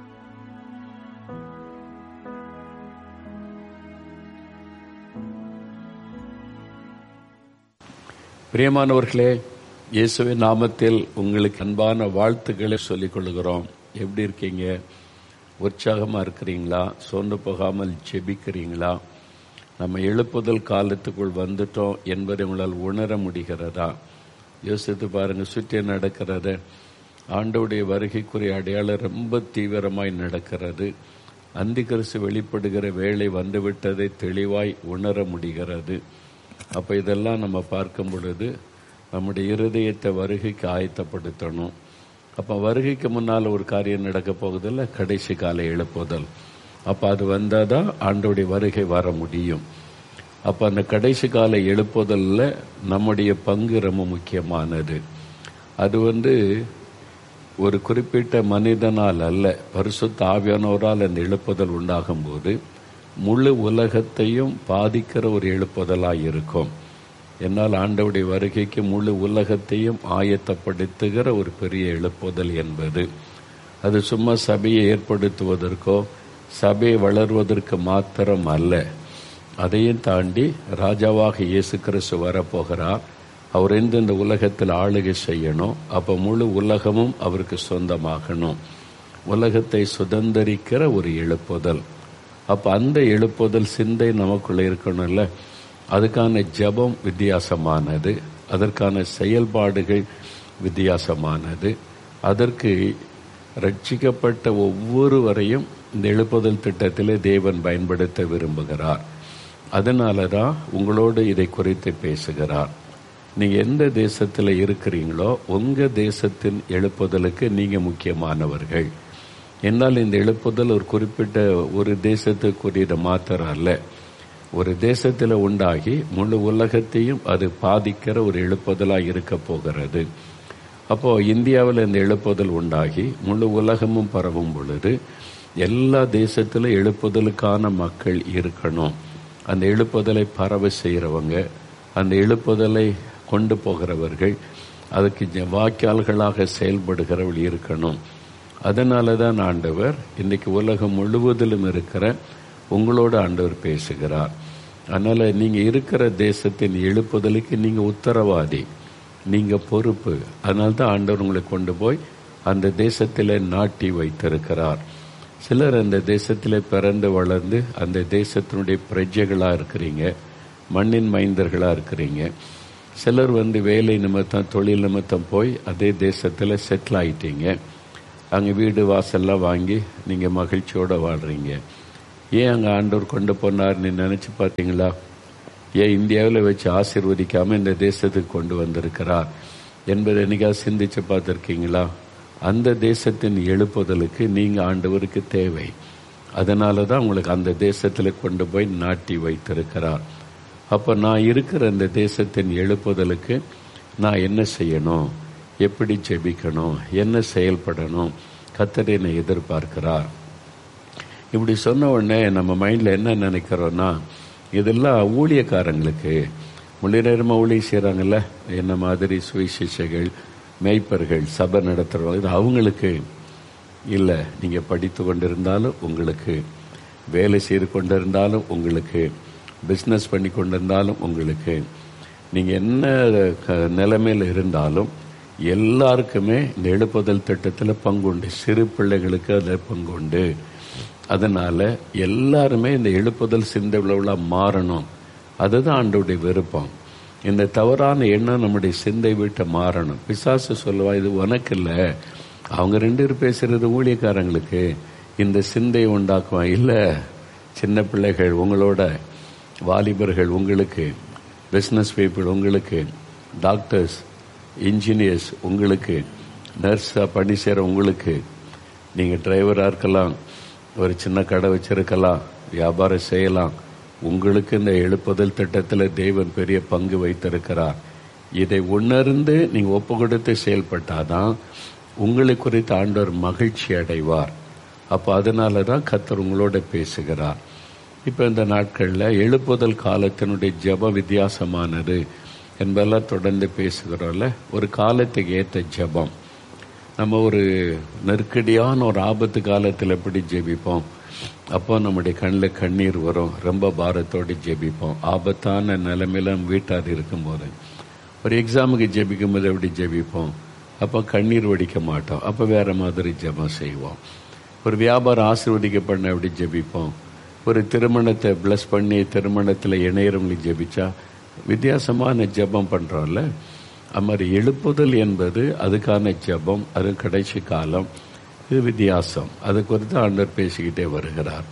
பிரியமானவர்களே, இயேசுவின் நாமத்தில் உங்களுக்கு அன்பான வாழ்த்துக்களை சொல்லிக் கொள்கிறோம். எப்படி இருக்கீங்க? உற்சாகமா இருக்கிறீங்களா? சோர்ந்து போகாமல் ஜெபிக்கிறீங்களா? நம்ம எழுப்புதல் காலத்துக்குள் வந்துட்டோம் என்பதை உங்களால் உணர முடிகிறதா? யோசித்து பாருங்க. சுற்றி நடக்கிறது ஆண்டவருடைய வருகைக்குரிய அடையாளம் ரொம்ப தீவிரமாய் நடக்கிறது. அந்திகிறிஸ்து வெளிப்படுகிற வேளை வந்துவிட்டதை தெளிவாய் உணர முடிகிறது. அப்போ இதெல்லாம் நம்ம பார்க்கும் பொழுது நம்முடைய இருதயத்தை வருகைக்கு ஆயத்தப்படுத்தணும். அப்போ வருகைக்கு முன்னால் ஒரு காரியம் நடக்க போகுதில்ல, கடைசி கால எழுப்புதல். அப்போ அது வந்தால் தான் ஆண்டவருடைய வருகை வர முடியும். அப்போ அந்த கடைசி கால எழுப்புதலில் நம்முடைய பங்கு ரொம்ப முக்கியமானது. அது ஒரு குறிப்பிட்ட மனிதனால் அல்ல, பரிசுத்த ஆவியானவரால் அந்த எழுப்புதல் உண்டாகும் போது முழு உலகத்தையும் பாதிக்கிற ஒரு எழுப்புதலாக இருக்கும். என்னால் ஆண்டவருடைய வருகைக்கு முழு உலகத்தையும் ஆயத்தப்படுத்துகிற ஒரு பெரிய எழுப்புதல் என்பது அது சும்மா சபையை ஏற்படுத்துவதற்கோ சபையை வளர்வதற்கு மாத்திரம் அல்ல. அதையும் தாண்டி ராஜாவாக இயேசு கிறிஸ்து வரப்போகிறார். அவர் இந்த உலகத்தில் ஆளுகை செய்யணும். அப்போ முழு உலகமும் அவருக்கு சொந்தமாகணும். உலகத்தை சுதந்திரிக்கிற ஒரு எழுப்புதல். அப்போ அந்த எழுப்புதல் சிந்தை நமக்குள்ளே இருக்கணும்ல. அதுக்கான ஜெபம் வித்தியாசமானது, அதற்கான செயல்பாடுகள் வித்தியாசமானது. அதற்கு ரட்சிக்கப்பட்ட ஒவ்வொருவரையும் இந்த எழுப்புதல் திட்டத்திலே தேவன் பயன்படுத்த விரும்புகிறார். அதனால தான் உங்களோடு இதை குறித்து பேசுகிறார். நீங்கள் எந்த தேசத்தில் இருக்கிறீங்களோ உங்கள் தேசத்தின் எழுப்புதலுக்கு நீங்கள் முக்கியமானவர்கள். என்னால் இந்த எழுப்புதல் ஒரு குறிப்பிட்ட ஒரு தேசத்துக்குரியது மாத்திரம் அல்ல, ஒரு தேசத்தில் உண்டாகி முழு உலகத்தையும் அது பாதிக்கிற ஒரு எழுப்புதலாக இருக்க போகிறது. அப்போது இந்தியாவில் இந்த எழுப்புதல் உண்டாகி முழு உலகமும் பரவும் பொழுது எல்லா தேசத்திலும் எழுப்புதலுக்கான மக்கள் இருக்கணும். அந்த எழுப்புதலை பரவ செய்கிறவங்க, அந்த எழுப்புதலை கொண்டு போகிறவர்கள், அதுக்கு வாய்க்கால்களாக செயல்படுகிறவர்கள் இருக்கணும். அதனால தான் ஆண்டவர் இன்னைக்கு உலகம் முழுவதிலும் இருக்கிற உங்களோட ஆண்டவர் பேசுகிறார். அதனால நீங்க இருக்கிற தேசத்தின் எழுப்புதலுக்கு நீங்க உத்தரவாதி, நீங்க பொறுப்பு. அதனால தான் ஆண்டவர் உங்களை கொண்டு போய் அந்த தேசத்தில் நாட்டி வைத்திருக்கிறார். சிலர் அந்த தேசத்தில் பிறந்து வளர்ந்து அந்த தேசத்தினுடைய பிரஜைகளா இருக்கிறீங்க, மண்ணின் மைந்தர்களா இருக்கிறீங்க. சிலர் வேலை நிமித்தம் தொழில் நிமித்தம் போய் அதே தேசத்தில் செட்டில் ஆயிட்டீங்க. அங்கே வீடு வாசல்லாம் வாங்கி நீங்கள் மகிழ்ச்சியோடு வாழ்கிறீங்க. ஏன் அங்கே ஆண்டவர் கொண்டு போனார்னு நினச்சி பார்த்தீங்களா? ஏன் இந்தியாவில் வச்சு ஆசீர்வதிக்காமல் இந்த தேசத்துக்கு கொண்டு வந்திருக்கிறார் என்பதை என்னைக்காவது சிந்திச்சு பார்த்துருக்கீங்களா? அந்த தேசத்தின் எழுப்புதலுக்கு நீங்கள் ஆண்டவருக்கு தேவை. அதனால தான் உங்களுக்கு அந்த தேசத்தில் கொண்டு போய் நாட்டி வைத்திருக்கிறார். அப்போ நான் இருக்கிற அந்த தேசத்தின் எழுப்புதலுக்கு நான் என்ன செய்யணும், எப்படி ஜெபிக்கணும், என்ன செயல்படணும், கர்த்தர் என்னை எதிர்பார்க்கிறார். இப்படி சொன்ன உடனே நம்ம மைண்டில் என்ன நினைக்கிறோன்னா, இதெல்லாம் ஊழியக்காரங்களுக்கு, முழு நேரமாக ஊழியம் செய்கிறாங்கல்ல, என்ன மாதிரி சுவிசேஷகள், மேய்ப்பர்கள், சபை நடத்துகிறவங்க, இது அவங்களுக்கு இல்லை. நீங்கள் படித்து கொண்டிருந்தாலும் உங்களுக்கு, வேலை செய்து கொண்டிருந்தாலும் உங்களுக்கு, பிஸ்னஸ் பண்ணி கொண்டிருந்தாலும் உங்களுக்கு, நீங்கள் என்ன நிலைமையில் இருந்தாலும் எல்லாருக்குமே இந்த எழுப்புதல் திட்டத்தில் பங்குண்டு. சிறு பிள்ளைகளுக்கு அதில் பங்குண்டு. அதனால எல்லாருமே இந்த எழுப்புதல் சிந்தை மாறணும். அதுதான் ஆண்டவருடைய விருப்பம். இந்த தவறான எண்ணம் நம்முடைய சிந்தை விட்டு மாறணும். பிசாசு சொல்லுவா, இது உனக்கு இல்லை, அவங்க 2 பேர் பேசுறது ஊழியக்காரங்களுக்கு இந்த சிந்தையை உண்டாக்குவான். இல்லை, சின்ன பிள்ளைகள் உங்களோட, வாலிபர்கள் உங்களுக்கு, பிஸ்னஸ் பீப்புள் உங்களுக்கு, டாக்டர்ஸ், இன்ஜினியர்ஸ் உங்களுக்கு, நர்ஸாக பணி செய்கிற உங்களுக்கு, நீங்கள் டிரைவராக இருக்கலாம், ஒரு சின்ன கடை வச்சிருக்கலாம், வியாபாரம் செய்யலாம், உங்களுக்கு இந்த எழுப்புதல் திட்டத்தில் தேவன் பெரிய பங்கு வைத்திருக்கிறார். இதை உணர்ந்து நீங்கள் ஒப்பு கொடுத்து செயல்பட்டாதான் உங்களை குறித்து ஆண்டவர் மகிழ்ச்சி அடைவார். அப்போ அதனால தான் கர்த்தர் உங்களோட பேசுகிறார். இப்போ இந்த நாட்களில் எழுப்புதல் காலத்தினுடைய ஜெப வித்தியாசமானது என்பதெல்லாம் தொடர்ந்து பேசுகிறோம்ல. ஒரு காலத்துக்கு ஏற்ற ஜெபம், நம்ம ஒரு நெருக்கடியான ஒரு ஆபத்து காலத்தில் எப்படி ஜெபிப்போம்? அப்போ நம்முடைய கண்ணில் கண்ணீர் வரும், ரொம்ப பாரத்தோடு ஜெபிப்போம். ஆபத்தான நிலைமையில வீட்டார் இருக்கும்போது, ஒரு எக்ஸாமுக்கு ஜெபிக்கும் போது எப்படி ஜெபிப்போம்? அப்போ கண்ணீர் வடிக்க மாட்டோம், அப்போ வேற மாதிரி ஜெபம் செய்வோம். ஒரு வியாபாரம் ஆசீர்வதிக்கப்பட எப்படி ஜெபிப்போம்? ஒரு திருமணத்தை பிளஸ் பண்ணி திருமணத்தில் இணையறவங்களுக்கு ஜெபிச்சா வித்தியாசமான ஜெபம் பண்ணுறோம்ல. அது மாதிரி எழுப்புதல் என்பது அதுக்கான ஜெபம், அது கடைசி காலம், இது வித்தியாசம். அது குறித்து ஆண்டவர் பேசிக்கிட்டே வருகிறார்.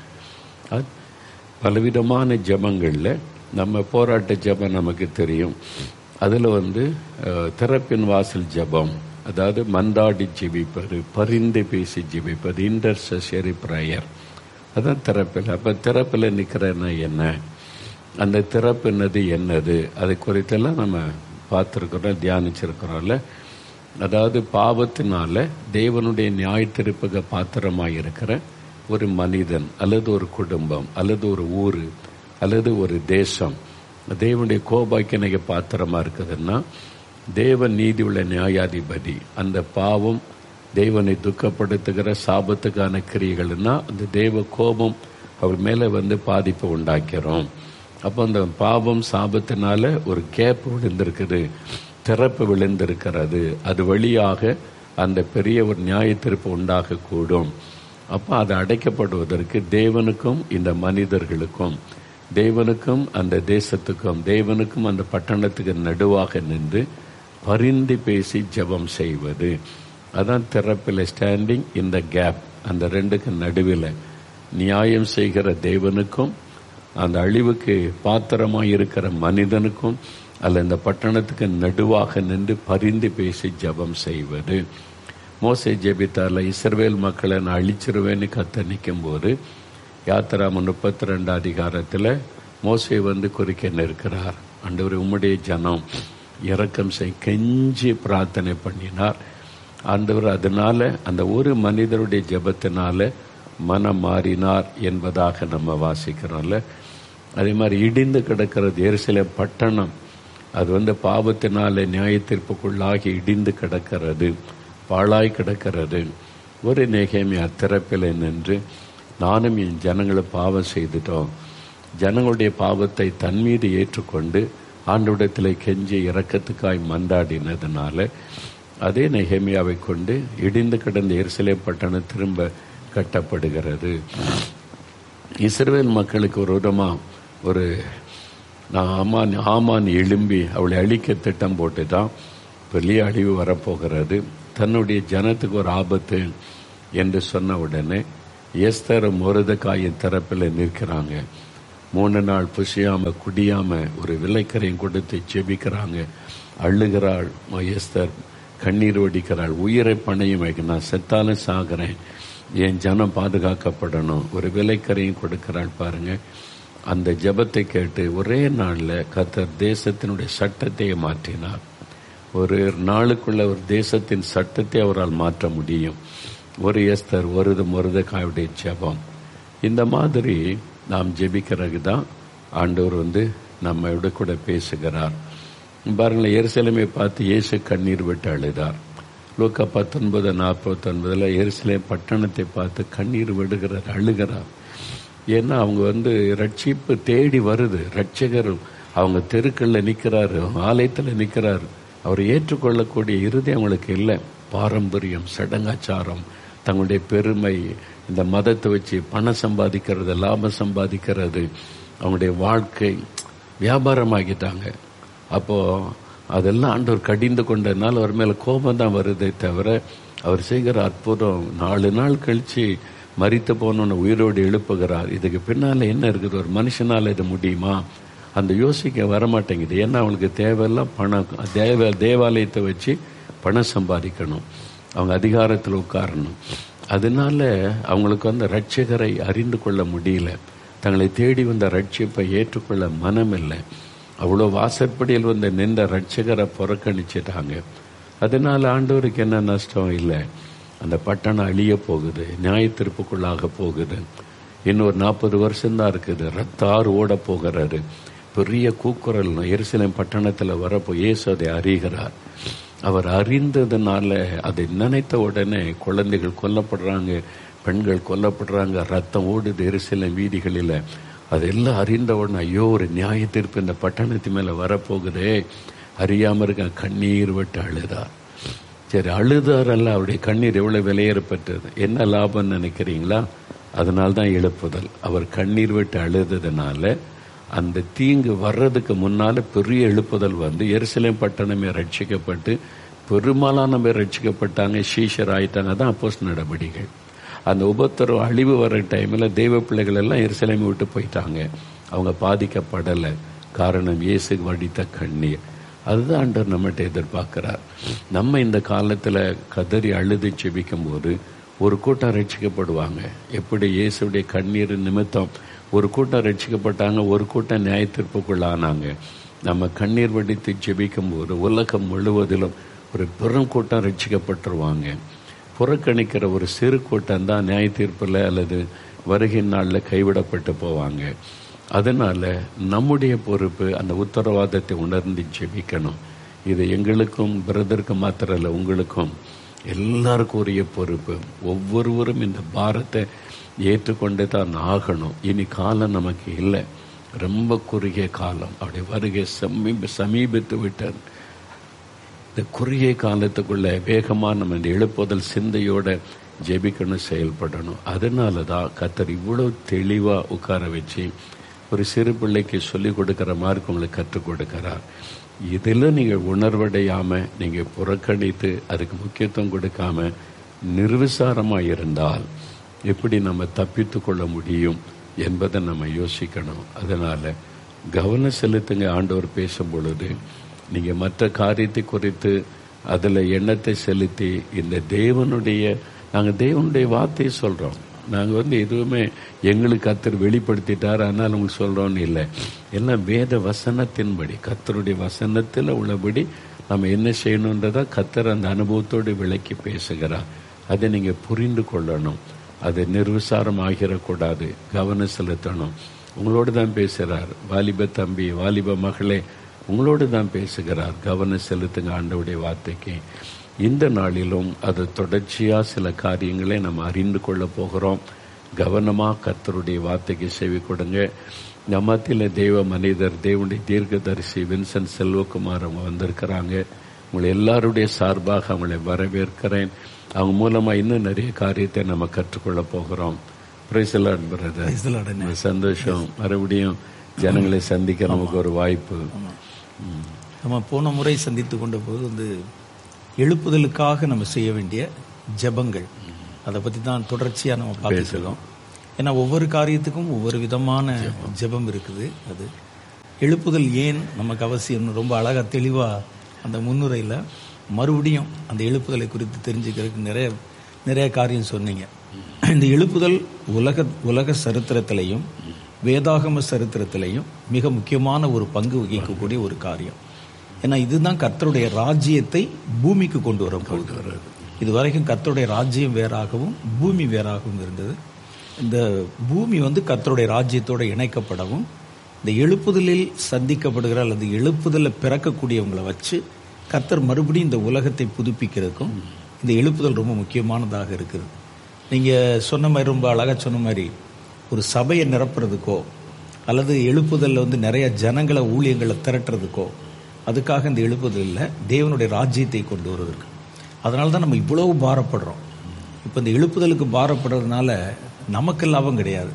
பலவிதமான ஜெபங்களில் நம்ம போராட்ட ஜெபம் நமக்கு தெரியும். அதில் திறப்பின் வாசல் ஜெபம், அதாவது மன்றாடி ஜெபிப்பது, பரிந்து பேசி ஜெபிப்பது, இன்டர்செசரி ப்ரேயர், அதான் திறப்பில். அப்போ திறப்பில் நிற்கிறன்னா என்ன, அந்த திறப்புன்னது என்னது, அதை குறித்தெல்லாம் நம்ம பார்த்துருக்குறோம், தியானிச்சிருக்கிறோம்ல. அதாவது பாவத்தினால தேவனுடைய நியாயத்தீர்ப்புக்கு பாத்திரமாக இருக்கிற ஒரு மனிதன் அல்லது ஒரு குடும்பம் அல்லது ஒரு ஊர் அல்லது ஒரு தேசம் தேவனுடைய கோபாக்கினைக்கு பாத்திரமாக இருக்குதுன்னா, தேவன் நீதி உள்ள நியாயாதிபதி, அந்த பாவம் தேவனை துக்கப்படுத்துகிற சாபத்துக்கான கிரியைகள்னா அந்த தேவ கோபம் அவர் மேலே பாதிப்பை உண்டாக்கிறோம். அப்போ அந்த பாவம் சாபத்தினால ஒரு கேப் விழுந்திருக்குது, திறப்பு விழுந்திருக்கிறது, அது வழியாக அந்த பெரிய ஒரு நியாயத்தீர்ப்பு உண்டாகக்கூடும். அப்போ அது அடைக்கப்படுவதற்கு தேவனுக்கும் இந்த மனிதர்களுக்கும், தேவனுக்கும் அந்த தேசத்துக்கும், தேவனுக்கும் அந்த பட்டணத்துக்கு நடுவாக நின்று பரிந்து பேசி ஜெபம் செய்வது, அதான் திறப்பில், ஸ்டாண்டிங் இன் த கேப். அந்த ரெண்டுக்கு நடுவில் நியாயம் செய்கிற தேவனுக்கும் அந்த அழிவுக்கு பாத்திரமாக இருக்கிற மனிதனுக்கும் அல்ல இந்த பட்டணத்துக்கு நடுவாக நின்று பரிந்து பேசி ஜெபம் செய்வது. மோசே ஜெபித்தார்ல, இஸ்ரவேல் மக்களை நான் அழிச்சிருவேன்னு கர்த்தர் நிற்கும் போது யாத்திராமம் 32 அதிகாரத்தில் மோசே குறிக்க நிற்கிறார். ஆண்டவரே, உம்முடைய ஜனம் இரக்கம் செய் கெஞ்சி பிரார்த்தனை பண்ணினார். ஆண்டவர் அதனால அந்த ஒரு மனிதருடைய ஜெபத்தினால மனம் மாறினார் என்பதாக நம்ம வாசிக்கிறோம்ல. அதே மாதிரி இடிந்து கிடக்கிறது எருசலேம் பட்டணம், அது பாவத்தினால நியாய தீர்ப்புக்குள்ளாகி இடிந்து கிடக்கிறது, பாழாய் கிடக்கிறது. ஒரு நெகேமியா திறப்பில் நின்று, நானும் என் ஜனங்களை பாவம் செய்துட்டோம், ஜனங்களுடைய பாவத்தை தன் மீது ஏற்றுக்கொண்டு ஆண்டவரிடத்தில் கெஞ்சி இரக்கத்துக்காய் மன்றாடினதுனால அதே நெகேமியாவை கொண்டு இடிந்து கிடந்த எருசலேம் பட்டணம் திரும்ப கட்டப்படுகிறது. இஸ்ரவேல் மக்களுக்கு ஒரு விதமாக ஒரு ஆமான் எழும்பி அவளை அழிக்க திட்டம் போட்டு தான் பெரிய அழிவு வரப்போகிறது, தன்னுடைய ஜனத்துக்கு ஒரு ஆபத்து என்று சொன்ன உடனே எஸ்தர் மொர்தெகாயின் தரப்பில் நிற்கிறாங்க. 3 நாள் புசியாம குடியாம ஒரு விலைக்கரையும் கொடுத்து ஜெபிக்கிறாங்க. அழுகிறாள் எஸ்தர், கண்ணீர் வடிக்கிறாள், உயிரை பணையும் வைக்க, நான் செத்தாலும் சாகிறேன், என் ஜனம் பாதுகாக்கப்படணும், ஒரு விலைக்கரையும் கொடுக்கிறாள். பாருங்க, அந்த ஜெபத்தை கேட்டு ஒரே நாளில் கர்த்தர் தேசத்தினுடைய சட்டத்தை மாற்றினார். ஒரு நாளுக்குள்ள ஒரு தேசத்தின் சட்டத்தை அவரால் மாற்ற முடியும். ஒரு எஸ்தர், ஒரு மொர்தெகாயுடைய ஜெபம். இந்த மாதிரி நாம் ஜெபிக்கிறது தான் ஆண்டவர் நம்மோட கூட பேசுகிறார். பாருங்களேன், எருசலேமை பார்த்து இயேசு கண்ணீர் விட்டு அழுதார். லூக்கா 19:49 எருசலேம் பட்டணத்தை பார்த்து கண்ணீர் விடுகிறார், அழுகிறார். ஏன்னா அவங்க ரட்சிப்பு தேடி வருது, ரட்சகர் அவங்க தெருக்களில் நிற்கிறாரு, ஆலயத்தில் நிற்கிறாரு. அவர் ஏற்றுக்கொள்ளக்கூடிய இறுதி அவங்களுக்கு இல்லை. பாரம்பரியம், சடங்காச்சாரம், தங்களுடைய பெருமை, இந்த மதத்தை வச்சு பணம் சம்பாதிக்கிறது, லாபம் சம்பாதிக்கிறது, அவங்களுடைய வாழ்க்கை வியாபாரமாகிட்டாங்க. அப்போ அதெல்லாம் ஆண்டவர் கடிந்து கொண்டதுனால அவர் மேல கோபம் தான் வருதே தவிர அவர் செய்கிற அற்புதம் 4 நாள் கழிச்சு மரித்து போனோன்னு உயிரோடு எழுப்புகிறார். இதுக்கு பின்னால என்ன இருக்குது? ஒரு மனுஷனால இது முடியுமா? அந்த யோசிக்க வரமாட்டேங்குது. ஏன்னா அவங்களுக்கு தேவையெல்லாம் பணம், தேவாலயத்தை வச்சு பணம் சம்பாதிக்கணும், அவங்க அதிகாரத்தில் உட்காரணும். அதனால அவங்களுக்கு ரட்சகரை அறிந்து கொள்ள முடியல, தங்களை தேடி வந்த ரட்சிப்பை ஏற்றுக்கொள்ள மனம் இல்லை. அவ்வளோ வாசற்படியில் நின்ற ரட்சகரை புறக்கணிச்சிட்டாங்க. அதனால ஆண்டவருக்கு என்ன நஷ்டம் இல்லை, அந்த பட்டணம் அழிய போகுது, நியாய தீர்ப்புக்குள்ளாக போகுது. இன்னொரு 40 வருஷம்தான் இருக்குது, ரத்தாறு ஓட போகிறாரு. பெரிய கூக்குரல் எருசலேம் பட்டணத்தில் வரப்போ இயேசு அதை அறிகிறார். அவர் அறிந்ததுனால அதை நினைத்த உடனே குழந்தைகள் கொல்லப்படுறாங்க, பெண்கள் கொல்லப்படுறாங்க, ரத்தம் ஓடுது எருசலேம் வீதிகளில். அதெல்லாம் அறிந்த உடனே ஐயோ, ஒரு நியாய தீர்ப்பு இந்த பட்டணத்து மேலே வரப்போகுதே, அறியாமல் இருக்க கண்ணீர் விட்டு அழுதார். சரி, அழுதாரல்ல, அவருடைய கண்ணீர் எவ்வளோ விலையேறப்பட்டது, என்ன லாபம் நினைக்கிறீங்களா? அதனால்தான் எழுப்புதல். அவர் கண்ணீர் விட்டு அழுததுனால அந்த தீங்கு வர்றதுக்கு முன்னால பெரிய எழுப்புதல் எருசலேம் பட்டணமே ரட்சிக்கப்பட்டு பெரும்பாலான பேர் ரட்சிக்கப்பட்டாங்க, சீஷர் ஆயிட்டாங்க. தான் அப்போஸ்தலர் நடவடிக்கைகள். அந்த உபத்திரவ அழிவு வர டைமில் தெய்வ பிள்ளைகள் எல்லாம் எருசலேமை விட்டு போயிட்டாங்க, அவங்க பாதிக்கப்படலை. காரணம் இயேசு வடித்த கண்ணீர். அதுதான் ஆண்டவர் நம்மகிட்ட எதிர்பார்க்கிறார். நம்ம இந்த காலத்தில் கதறி அழுது செபிக்கும் போது ஒரு கூட்டம் ரட்சிக்கப்படுவாங்க. எப்படி இயேசுடைய கண்ணீர் நிமித்தம் ஒரு கூட்டம் ரட்சிக்கப்பட்டாங்க, ஒரு கூட்டம் நியாய தீர்ப்புக்குள்ளானாங்க. நம்ம கண்ணீர் வடித்து ஜெபிக்கும் போது உலகம் முழுவதிலும் ஒரு பெரும் கூட்டம் ரட்சிக்கப்பட்டுருவாங்க. புறக்கணிக்கிற ஒரு சிறு கூட்டம் தான் நியாய தீர்ப்பில் அல்லது வருகை நாளில் கைவிடப்பட்டு போவாங்க. அதனால நம்முடைய பொறுப்பு அந்த உத்தரவாதத்தை உணர்ந்து ஜெபிக்கணும். இது எங்களுக்கும் பிரதருக்கும் மாத்திரம் இல்லை, உங்களுக்கும் எல்லாருக்கும் உரிய பொறுப்பு. ஒவ்வொருவரும் இந்த பாரத்தை ஏற்றுக்கொண்டு தான் ஆகணும். இனி காலம் நமக்கு இல்லை, ரொம்ப குறுகிய காலம். அப்படி வருகை சமீபித்து விட்டது. இந்த குறுகிய காலத்துக்குள்ள வேகமாக நம்ம இந்த எழுப்புதல் சிந்தையோட ஜெபிக்கணும், செயல்படணும். அதனால தான் கர்த்தர் இவ்வளோ தெளிவாக உட்கார வச்சு ஒரு சிறு பிள்ளைக்கு சொல்லிக் கொடுக்குற மாதிரி உங்களுக்கு கற்றுக் கொடுக்கிறார். இதில் நீங்கள் உணர்வடையாமல் நீங்கள் புறக்கணித்து அதுக்கு முக்கியத்துவம் கொடுக்காம நிர்விசாரமாக இருந்தால் எப்படி நம்ம தப்பித்து கொள்ள முடியும் என்பதை நம்ம யோசிக்கணும். அதனால் கவனம் செலுத்துங்க. ஆண்டவர் பேசும் பொழுது நீங்கள் மற்ற காரியத்தை குறித்து அதில் எண்ணத்தை செலுத்தி இந்த நாங்கள் தேவனுடைய வார்த்தையை சொல்கிறோம். நாங்கள் எதுவுமே எங்களுக்கு கர்த்தர் வெளிப்படுத்திட்டார் அதனால் உங்களுக்கு சொல்கிறோன்னு இல்லை. எல்லாம் வேத வசனத்தின்படி, கர்த்தருடைய வசனத்தில் உள்ளபடி நம்ம என்ன செய்யணுன்றதா கர்த்தர் அந்த அனுபவத்தோடு விளக்கி பேசுகிறார். அதை நீங்கள் புரிந்து கொள்ளணும். அது நிர்விசாரம் ஆகிடக்கூடாது, கவனம் செலுத்தணும். உங்களோடு தான் பேசுகிறார். வாலிப தம்பி, வாலிப மகளே, உங்களோடு தான் பேசுகிறார். கவனம் செலுத்துங்க ஆண்டவருடைய வார்த்தைக்கு. இந்த நாளிலும் அது தொடர்ச்சியாக சில காரியங்களை நம்ம அறிந்து கொள்ள போகிறோம். கவனமாக கர்த்தருடைய வார்த்தைக்கு செவி கொடுங்க. நம்ம மத்தியில் தெய்வ மனிதர், தேவனுடைய தீர்க்கதரிசி வின்சென்ட் செல்வகுமார் அவங்க வந்திருக்கிறாங்க. உங்களை எல்லாருடைய சார்பாக அவங்களை வரவேற்கிறேன். அவங்க மூலமாக இன்னும் நிறைய காரியத்தை நம்ம கற்றுக்கொள்ள போகிறோம். Praise the Lord brother. சந்தோஷம். மறுபடியும் ஜனங்களை சந்திக்க நமக்கு ஒரு வாய்ப்பு. நம்ம போன முறை சந்தித்து கொண்ட போது எழுப்புதலுக்காக நம்ம செய்ய வேண்டிய ஜெபங்கள், அதை பற்றி தான் தொடர்ச்சியாக நம்ம பார்த்துருக்கோம். ஏன்னா ஒவ்வொரு காரியத்துக்கும் ஒவ்வொரு விதமான ஜெபம் இருக்குது. அது எழுப்புதல் ஏன் நமக்கு அவசியம்னு ரொம்ப அழகாக தெளிவாக அந்த முன்னுரையில் மறுபடியும் அந்த எழுப்புதலை குறித்து தெரிஞ்சுக்கிறதுக்கு நிறைய காரியம் சொன்னீங்க. இந்த எழுப்புதல் உலக சரித்திரத்திலையும் வேதாகம சரித்திரத்திலையும் மிக முக்கியமான ஒரு பங்கு வகிக்கக்கூடிய ஒரு காரியம். ஏன்னா இதுதான் கர்த்தருடைய ராஜ்யத்தை பூமிக்கு கொண்டு வர போகுது. இது வரைக்கும் கர்த்தருடைய ராஜ்யம் வேறாகவும் பூமி வேறாகவும் இருந்தது. இந்த பூமி கர்த்தருடைய ராஜ்யத்தோடு இணைக்கப்படவும், இந்த எழுப்புதலில் சந்திக்கப்படுகிற அல்லது எழுப்புதலில் பிறக்கக்கூடியவங்களை வச்சு கர்த்தர் மறுபடியும் இந்த உலகத்தை புதுப்பிக்கிறதுக்கும் இந்த எழுப்புதல் ரொம்ப முக்கியமானதாக இருக்குது. நீங்கள் சொன்ன மாதிரி, ரொம்ப அழகாக சொன்ன மாதிரி, ஒரு சபையை நிரப்புறதுக்கோ அல்லது எழுப்புதலில் நிறைய ஜனங்களை ஊழியங்களை திரட்டுறதுக்கோ அதுக்காக இந்த எழுப்புதலில் தேவனுடைய ராஜ்யத்தை கொண்டு வருவதற்கு. அதனால தான் நம்ம இவ்வளவு பாரப்படுறோம். இப்போ இந்த எழுப்புதலுக்கு பாரப்படுறதுனால நமக்கு லாபம் கிடையாது.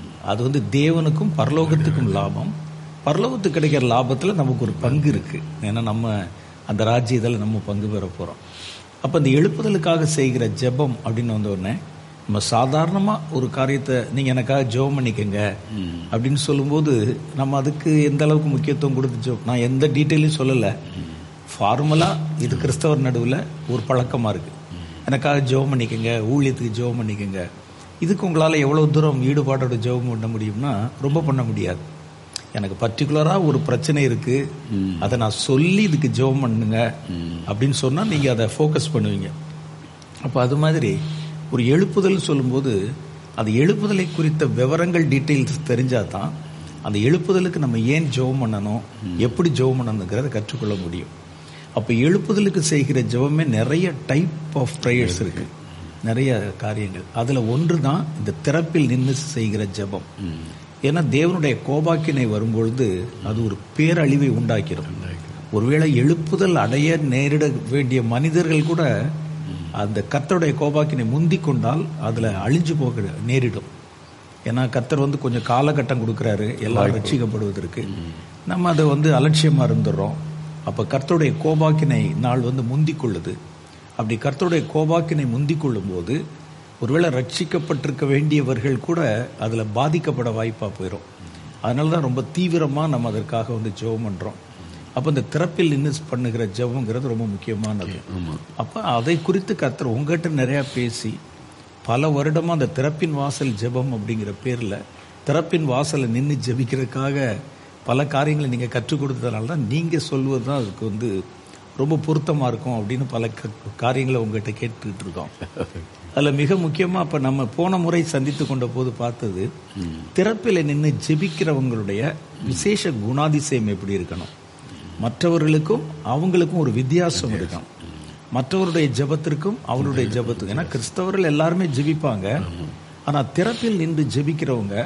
அது தேவனுக்கும் பரலோகத்துக்கும் லாபம். பரலோகத்துக்கு கிடைக்கிற லாபத்தில் நமக்கு ஒரு பங்கு இருக்குது. ஏன்னா நம்ம அந்த ராஜ்யத்தில் நம்ம பங்கு பெற போகிறோம். அப்போ இந்த எழுப்புதலுக்காக செய்கிற ஜெபம் அப்படின்னு வந்தோடனே நம்ம சாதாரணமாக ஒரு காரியத்தை நீங்கள் எனக்காக ஜெபம் பண்ணிக்கங்க அப்படின்னு சொல்லும்போது நம்ம அதுக்கு எந்த அளவுக்கு முக்கியத்துவம் கொடுத்து நான் எந்த டீட்டெயிலையும் சொல்லலை. ஃபார்மலாக இது கிறிஸ்தவர் நடுவில் ஒரு பழக்கமாக இருக்குது. எனக்காக ஜெபம் பண்ணிக்கங்க, ஊழியத்துக்கு ஜெபம் பண்ணிக்கங்க. இதுக்கு உங்களால் எவ்வளோ தூரம் ஈடுபாடோட ஜெபம் பண்ண முடியும்னா ரொம்ப பண்ண முடியாது. எனக்கு பர்டிகுலராக ஒரு பிரச்சனை இருக்குது, அதை நான் சொல்லி இதுக்கு ஜெபம் பண்ணுங்க அப்படின்னு சொன்னால் நீங்கள் அதை ஃபோக்கஸ் பண்ணுவீங்க. அப்போ அது மாதிரி ஒரு எழுப்புதல் சொல்லும்போது அது எழுப்புதலை குறித்த விவரங்கள், டீட்டெயில்ஸ் தெரிஞ்சால் தான் அந்த எழுப்புதலுக்கு நம்ம ஏன் ஜெபம் பண்ணணும், எப்படி ஜெபம் பண்ணணுங்கிறத கற்றுக்கொள்ள முடியும். அப்போ எழுப்புதலுக்கு செய்கிற ஜெபமே நிறைய டைப் ஆஃப் ப்ரேயர்ஸ் இருக்குது, நிறைய காரியங்கள். அதில் ஒன்று தான் இந்த திறப்பில் நின்று செய்கிற ஜெபம். ஏன்னா தேவனுடைய கோபாக்கினை வரும்பொழுது அது ஒரு பேரழிவை உண்டாக்கிடும். ஒருவேளை எழுப்புதல் அடைய நேரிட வேண்டிய மனிதர்கள் கூட அந்த கர்த்தருடைய கோபாக்கினை முந்தி கொண்டால் அதில் அழிஞ்சு போக நேரிடும். ஏன்னா கர்த்தர் கொஞ்சம் காலகட்டம் கொடுக்குறாரு எல்லாரும் ரட்சிக்கப்படுவதற்கு. நம்ம அதை அலட்சியமாக இருந்துடுறோம். அப்போ கர்த்தருடைய கோபாக்கினை நாள் முந்தி கொள்ளுது. அப்படி கர்த்தருடைய கோபாக்கினை முந்தி கொள்ளும் போது ஒருவேளை ரட்சிக்கப்பட்டிருக்க வேண்டியவர்கள் கூட அதில் பாதிக்கப்பட வாய்ப்பாக போயிடும். அதனால தான் ரொம்ப தீவிரமாக நம்ம அதற்காக ஜெபம் பண்ணுறோம். அப்போ இந்த திறப்பில் நின்று பண்ணுகிற ஜெபங்கிறது ரொம்ப முக்கியமானது. அப்போ அதை குறித்து கர்த்தர் உங்கள்கிட்ட நிறையா பேசி பல வருடமாக அந்த திறப்பின் வாசல் ஜெபம் அப்படிங்கிற பேரில் திறப்பின் வாசலை நின்று ஜெபிக்கிறதுக்காக பல காரியங்களை நீங்கள் கற்றுக் கொடுத்ததுனால தான் நீங்கள் சொல்வது தான் அதுக்கு ரொம்ப பொருத்தமாக இருக்கும் அப்படின்னு பல காரியங்களை உங்கள்கிட்ட கேட்டுக்கிட்டு இருக்கோம். அதில் மிக முக்கியமாக இப்போ நம்ம போன முறை சந்தித்து கொண்ட போது பார்த்தது, திறப்பில் நின்று ஜெபிக்கிறவங்களுடைய விசேஷ குணாதிசயம் எப்படி இருக்கணும், மற்றவர்களுக்கும் அவங்களுக்கும் ஒரு வித்தியாசம் இருக்கும். மற்றவருடைய ஜெபத்திற்கும் அவருடைய ஜெபத்துக்கும், ஏன்னா கிறிஸ்தவர்கள் எல்லாருமே ஜெபிப்பாங்க. ஆனால் திறப்பில் நின்று ஜெபிக்கிறவங்க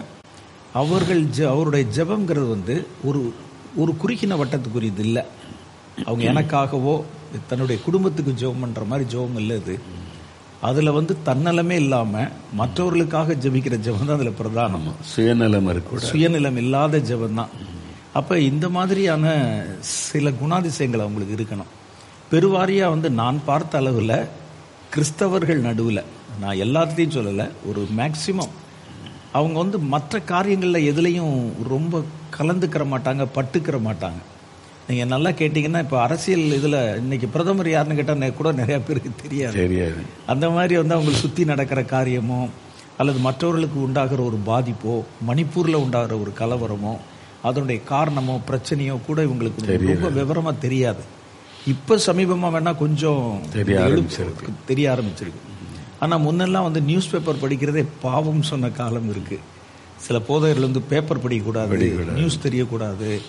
அவருடைய ஜெபங்கிறது ஒரு குறுகின வட்டத்துக்குரியது இல்லை. அவங்க எனக்காகவோ தன்னுடைய குடும்பத்துக்கு ஜெபம் பண்ணுற மாதிரி ஜெபம் இல்லை. இது அதில் தன்னலமே இல்லாமல் மற்றவர்களுக்காக ஜெபிக்கிற ஜெபம் தான் அதில் பிரதானம். சுயநலம் இல்லாத ஜெபம் தான். அப்போ இந்த மாதிரியான சில குணாதிசயங்கள் அவங்களுக்கு இருக்கணும். பெருவாரியாக நான் பார்த்த அளவில் கிறிஸ்தவர்கள் நடுவில், நான் எல்லாத்தையும் சொல்லலை, ஒரு மேக்சிமம் அவங்க மற்ற காரியங்களில் எதுலேயும் ரொம்ப கலந்துக்கிற மாட்டாங்க, பட்டுக்கிற மாட்டாங்க. நீங்கள் நல்லா கேட்டிங்கன்னா, இப்போ அரசியல் இதில் இன்னைக்கு பிரதமர் யாருன்னு கேட்டால் கூட நிறையா பேருக்கு தெரியாது. அந்த மாதிரி அவங்களுக்கு சுற்றி நடக்கிற காரியமோ அல்லது மற்றவர்களுக்கு உண்டாகிற ஒரு பாதிப்போ, மணிப்பூரில் உண்டாகிற ஒரு கலவரமோ, அதனுடைய காரணமோ பிரச்சனையோ கூட இவங்களுக்கு ரொம்ப விவரமாக தெரியாது. இப்போ சமீபமாக வேணால் கொஞ்சம் தெரிய ஆரம்பிச்சிருக்கு. ஆனால் முன்னெல்லாம் நியூஸ் பேப்பர் படிக்கிறதே பாவம் சொன்ன காலம் இருக்குது. சில போதையர்கள் பேப்பர் படிக்கக்கூடாது, நியூஸ் தெரியக்கூடாது,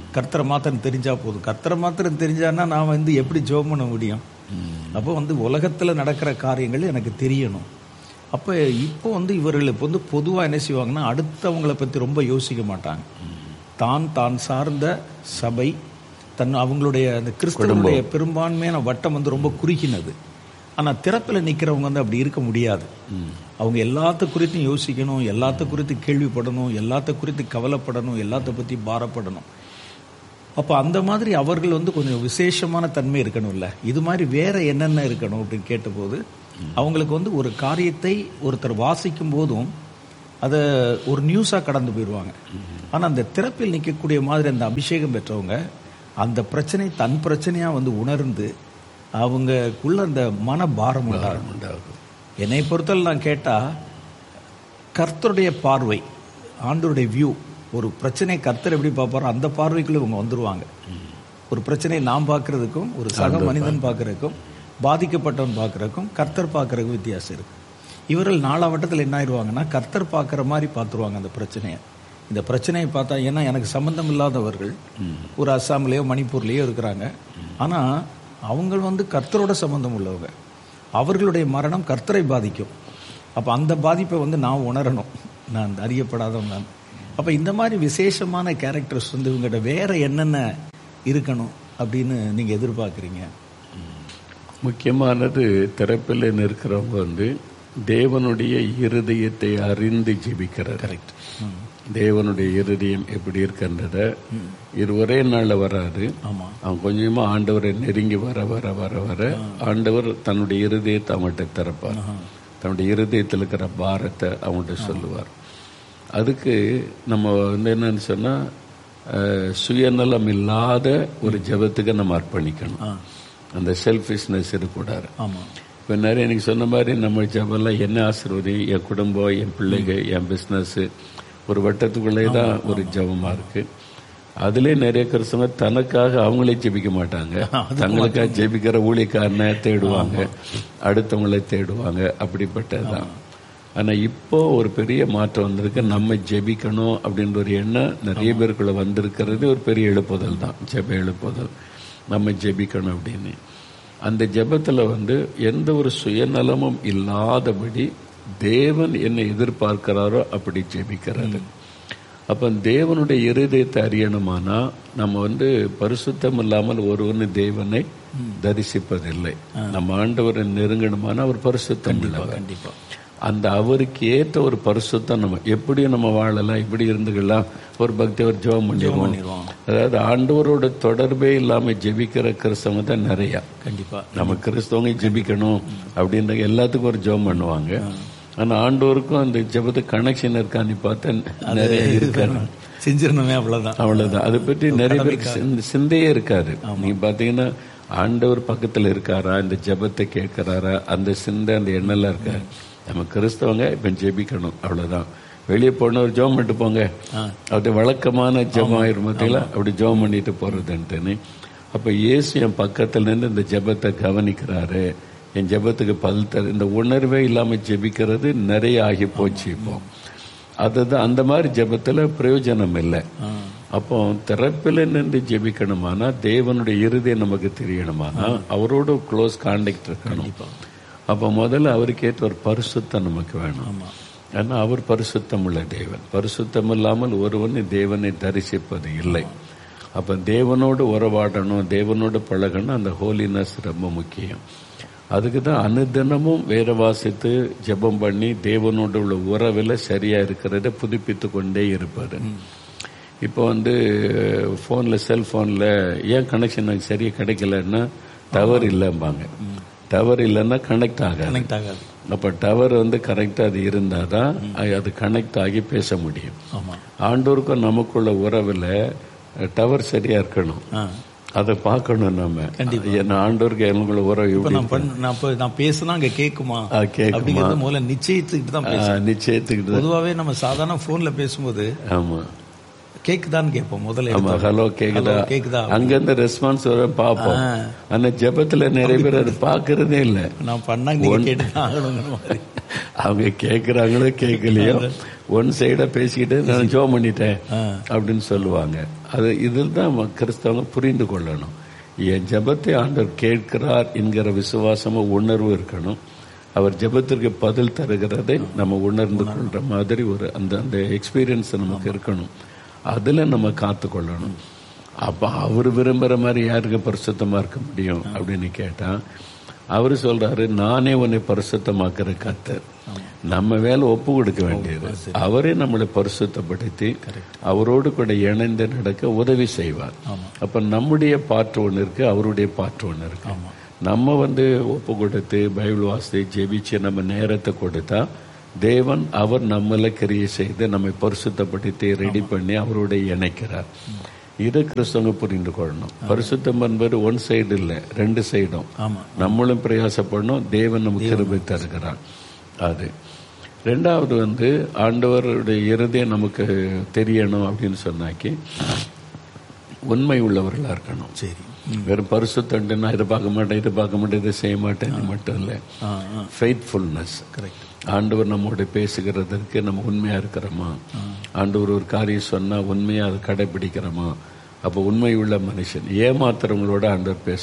கர்த்தரை மாத்திரம் தெரிஞ்சா போதும். கர்த்தரை மாத்திரம் தெரிஞ்சான்னா நான் எப்படி ஜெபம் பண்ண முடியும்? அப்போ உலகத்துல நடக்கிற காரியங்கள் எனக்கு தெரியணும். அப்ப இப்போ இவர்கள் இப்போ பொதுவா என்ன செய்வாங்கன்னா, அடுத்தவங்களை பத்தி ரொம்ப யோசிக்க மாட்டாங்க. தான் சார்ந்த சபை, அவங்களுடைய அந்த கிறிஸ்தவனுடைய பெரும்பான்மையான வட்டம் ரொம்ப குறுகினது. ஆனா திறப்பில் நிக்கிறவங்க அப்படி இருக்க முடியாது. அவங்க எல்லாத்த குறித்தும் யோசிக்கணும், எல்லாத்த குறித்து கேள்விப்படணும், எல்லாத்த குறித்து கவலைப்படணும், எல்லாத்த பத்தி பாரப்படணும். அப்ப அந்த மாதிரி அவர்கள் கொஞ்சம் விசேஷமான தன்மை இருக்கணும்ல. இது மாதிரி வேற என்னென்ன இருக்கணும் அப்படின்னு கேட்டபோது, அவங்களுக்கு ஒரு காரியத்தை ஒருத்தர் வாசிக்கும் போதும் அதை ஒரு நியூஸா கடந்து போயிடுவாங்க. ஆனா அந்த திறப்பில் நிற்கக்கூடிய மாதிரி அந்த அபிஷேகம் பெற்றவங்க அந்த பிரச்சனை தன் பிரச்சனையா உணர்ந்து அவங்களுக்குள்ள அந்த மன பாரம் உண்டாகும். என்னை பொறுத்தவரை நான் கேட்டா, கர்த்தருடைய பார்வை, ஆண்டவருடைய வியூ, ஒரு பிரச்சனை கர்த்தர் எப்படி பார்ப்பாரோ அந்த பார்வைக்குள்ள இவங்க வந்துருவாங்க. ஒரு பிரச்சனையை நாம் பார்க்கறதுக்கும் ஒரு சக மனிதன் பார்க்கறதுக்கும் பாதிக்கப்பட்டவன் பார்க்கறதுக்கும் கர்த்தர் பார்க்கறதுக்கும் வித்தியாசம் இருக்கு. இவர்கள் நாளாவட்டத்தில் என்ன ஆயிடுவாங்கன்னா, கர்த்தர் பார்க்குற மாதிரி பார்த்துருவாங்க அந்த பிரச்சனையை. இந்த பிரச்சனையை பார்த்தா, ஏன்னா எனக்கு சம்பந்தம் இல்லாதவர்கள் ஒரு அஸ்ஸாம்லேயோ மணிப்பூர்லேயோ இருக்கிறாங்க. ஆனால் அவங்க கர்த்தரோட சம்பந்தம் உள்ளவங்க. அவர்களுடைய மரணம் கர்த்தரை பாதிக்கும். அப்போ அந்த பாதிப்பை நான் உணரணும், நான் அறியப்படாதவன் நான். அப்போ இந்த மாதிரி விசேஷமான கேரக்டர்ஸ் இவங்ககிட்ட வேற என்னென்ன இருக்கணும் அப்படின்னு நீங்கள் எதிர்பார்க்குறீங்க? முக்கியமானது திறப்பில் நிற்கிறவங்க தேவனுடைய இருதயத்தை அறிந்து ஜெபிக்கிறார். கரெக்ட். தேவனுடைய இருதயம் எப்படி இருக்கின்றத இது ஒரே நாள்ல வராது. அவன் கொஞ்சமா ஆண்டவரை நெருங்கி வர வர வர வர ஆண்டவர் தன்னுடைய இருதயத்தை அவன்கிட்ட திறப்பார். தன்னுடைய இருதயத்தில் இருக்கிற பாரத்தை அவன்கிட்ட சொல்லுவார். அதுக்கு நம்ம என்னன்னு சொன்னா, சுயநலம் இல்லாத ஒரு ஜெபத்துக்கு நம்ம அர்ப்பணிக்கணும். அந்த செல்ஃபிஷ்னஸ் இருக்கக்கூடாது. இப்போ நிறைய எனக்கு சொன்ன மாதிரி நம்ம ஜெபம்லாம் என்ன ஆசீர்வதி, என் குடும்பம், என் பிள்ளைங்க, என் பிஸ்னஸ், ஒரு வட்டத்துக்குள்ளே தான் ஒரு ஜெபமா இருக்கு. அதுலேயே நிறைய கிறிஸ்தவங்க தனக்காக அவங்களே ஜெபிக்க மாட்டாங்க, தங்களுக்காக ஜெபிக்கிற ஊழியக்காரனை தேடுவாங்க, அடுத்தவங்களை தேடுவாங்க. அப்படிப்பட்டதுதான். ஆனா இப்போ ஒரு பெரிய மாற்றம் வந்திருக்கு. நம்ம ஜெபிக்கணும் அப்படின்ற ஒரு எண்ணம் நிறைய பேருக்குள்ள வந்திருக்கிறது ஒரு பெரிய எழுப்புதல் தான். ஜெப எழுப்புதல், நம்ம ஜெபிக்கணும் அப்படின்னு. அந்த ஜெபத்துல எந்த ஒரு சுயநலமும் இல்லாதபடி தேவன் என்ன எதிர்பார்க்கிறாரோ அப்படி ஜெபிக்கிறாரு. அப்ப தேவனுடைய இருதயத்தை அறியணுமானா நம்ம பரிசுத்தம் இல்லாமல் ஒருவன் தேவனை தரிசிப்பதில்லை. நம்ம ஆண்டவரை நெருங்கணுமானா அவர் பரிசுத்தம் உள்ளவர். கண்டிப்பா அந்த அவருக்கு ஏற்ற ஒரு பரிசுத்தம் நம்ம எப்படியும் நம்ம வாழலாம், இப்படி இருந்துக்கலாம். ஒரு பக்தி ஒரு ஜெபம் பண்ணிடுவோம். அதாவது ஆண்டவரோட தொடர்பே இல்லாம ஜெபிக்கிற கிறிஸ்தவங்க தான் நிறைய. கண்டிப்பா நம்ம கிறிஸ்தவங்க ஜெபிக்கணும் அப்படின்ற எல்லாத்துக்கும் ஒரு ஜெபம் பண்ணுவாங்க. ஆனா ஆண்டவருக்கும் அந்த ஜெபத்துக்கு கனெக்ஷன் இருக்கான்னு பார்த்தா நிறைய இருக்காரு. செஞ்சிடணுமே, அவ்வளவுதான். அதை பற்றி நிறைய பேருக்கு சிந்தையே இருக்காது. நீங்க பாத்தீங்கன்னா ஆண்டவர் பக்கத்துல இருக்காரா, இந்த ஜெபத்தை கேட்கிறாரா, அந்த சிந்தை அந்த எண்ணெல்லாம் இருக்காரு. நம்ம கிறிஸ்தவங்க இப்ப ஜெபிக்கணும், அவ்வளவுதான். வெளியே போன ஒரு ஜெபம் பண்ணிட்டு போங்க, அப்படி வழக்கமான ஜெபம் ஆயிரும் பார்த்தீங்களா, அப்படி ஜெபம் பண்ணிட்டு போறதுன்ட்டுன்னு. அப்ப இயேசு என் பக்கத்துல இருந்து இந்த ஜெபத்தை கவனிக்கிறாரு, என் ஜெபத்துக்கு பதில் தர, இந்த உணர்வே இல்லாம ஜெபிக்கிறது நிறைய ஆகி போச்சு இப்போ. அதுதான் அந்த மாதிரி ஜெபத்துல பிரயோஜனம் இல்லை. அப்போ திறப்பில நின்று ஜெபிக்கணுமானா, தேவனுடைய இருதயம் நமக்கு தெரியணுமானா, அவரோட க்ளோஸ் கான்டாக்ட் இருக்கணும். அப்ப முதல்ல அவருக்கு ஏற்ற ஒரு பரிசுத்தம் நமக்கு வேணும். ஏன்னா அவர் பரிசுத்தம் உள்ள தேவன். பரிசுத்தம் இல்லாமல் ஒருவன் தேவனை தரிசிப்பது இல்லை. அப்ப தேவனோடு உறவாடணும், தேவனோடு பழகணும். அந்த ஹோலினஸ் ரொம்ப முக்கியம். அதுக்கு தான் அனுதினமும் வேற வாசித்து ஜெபம் பண்ணி தேவனோடு உள்ள உறவில் சரியா இருக்கிறத புதுப்பித்து கொண்டே இருப்பாரு. இப்போ போன்ல செல்போன்ல ஏன் கனெக்ஷன் எனக்கு சரியா கிடைக்கலன்னா டவர் இல்லைம்பாங்க. டவர் இல்லைன்னா கனெக்ட் ஆகாது. அப்ப டவர் கரெக்டா அது இருந்தாதான் அது கனெக்ட் ஆகி பேச முடியும். ஆண்டோருக்கும் நமக்குள்ள உறவுல டவர் சரியா இருக்கணும், அதை பார்க்கணும் நம்ம. என்ன ஆண்டோருக்கு எங்களுக்குள்ள உறவு நான் பேசினா அங்க கேக்குமா முதல்ல நிச்சயத்துக்கிட்டு தான் நிச்சயத்துக்கிட்டு. பொதுவாவே நம்ம சாதாரண போன்ல பேசும்போது ஆமா கேக்குதான்னு கேட்போம் முதல்ல. ஆமா, ஹலோ கேக்குதா, கேக்குதா, அங்கிருந்து ரெஸ்பான்ஸ் வர பாப்போம். ஆனா ஜெபத்துல நிறைய பேர் அது பாக்குறதே இல்ல. நான் பண்ணா நீங்க கேட்டுதான் ஆகணுங்கிற மாதிரி. அவங்க கேக்குறாங்களோ கேட்கலையோ ஒன் சைடா பேசிக்கிட்டு நான் ஜெபம் பண்ணிட்டேன் அப்படின்னு சொல்லுவாங்க. அது இதில் தான் கிறிஸ்தவங்க புரிந்து கொள்ளணும். என் ஜெபத்தை ஆண்டவர் கேட்கிறார் என்கிற விசுவாசமும் உணர்வு இருக்கணும். அவர் ஜெபத்திற்கு பதில் தருகிறதை நம்ம உணர்ந்து கொள்ற மாதிரி ஒரு அந்த எக்ஸ்பீரியன்ஸ் நமக்கு இருக்கணும். அதுல நம்ம காத்து கொள்ளணும். அப்ப அவர் விரும்புற மாதிரி யாருக்கு பரிசுத்தமா இருக்க முடியும் அப்படின்னு கேட்டா, அவரு சொல்றாரு, நானே உன்னை பரிசுத்தமாக்குற கர்த்தர். நம்ம வேலை ஒப்பு கொடுக்க வேண்டியது. அவரே நம்மளை பரிசுத்தப்படுத்தி அவரோடு கூட இணைந்து நடக்க உதவி செய்வார். அப்ப நம்முடைய பாற்று ஒண்ணு இருக்கு, அவருடைய பாற்று ஒண்ணு இருக்கு. நம்ம ஒப்பு கொடுத்து பைபிள் வாசித்து ஜெபிச்சு நம்ம நேரத்தை கொடுத்தா தேவன் அவர் நம்மளை கிரியை செய்து நம்மை பரிசுத்தப்படுத்தி ரெடி பண்ணி அவருடைய இணைக்கிறார். இதை கிறிஸ்தவங்க புரிந்து கொள்ளணும். பரிசுத்தம் என்பது ஒன் சைடு இல்ல, ரெண்டு சைடும். நம்மளும் பிரயாசப்படணும், தேவன் நமக்கு கிருபை தருகிறார். அது ரெண்டாவது ஆண்டவருடைய இருதயம் நமக்கு தெரியணும் அப்படின்னு சொன்னாக்கி உண்மை உள்ளவர்களா இருக்கணும். சரி, வெறும் பரிசுத்தண்டா இதை பார்க்க மாட்டேன், இதை பார்க்க மாட்டேன், இதை செய்ய மாட்டேன் மட்டும் இல்லை. ஃபெய்த்ஃபுல்னஸ். கரெக்ட். ஆண்டவர் நம்மோட பேசுகிறதற்கு நம்ம உண்மையா இருக்கிறோமா? ஆண்டவர் ஒரு காரியம் சொன்னா உண்மையா அதை கடைபிடிக்கிறோமா? அப்ப உண்மை உள்ள மனுஷன். ஏமாத்துறவங்களோட ஆண்டவர் பேச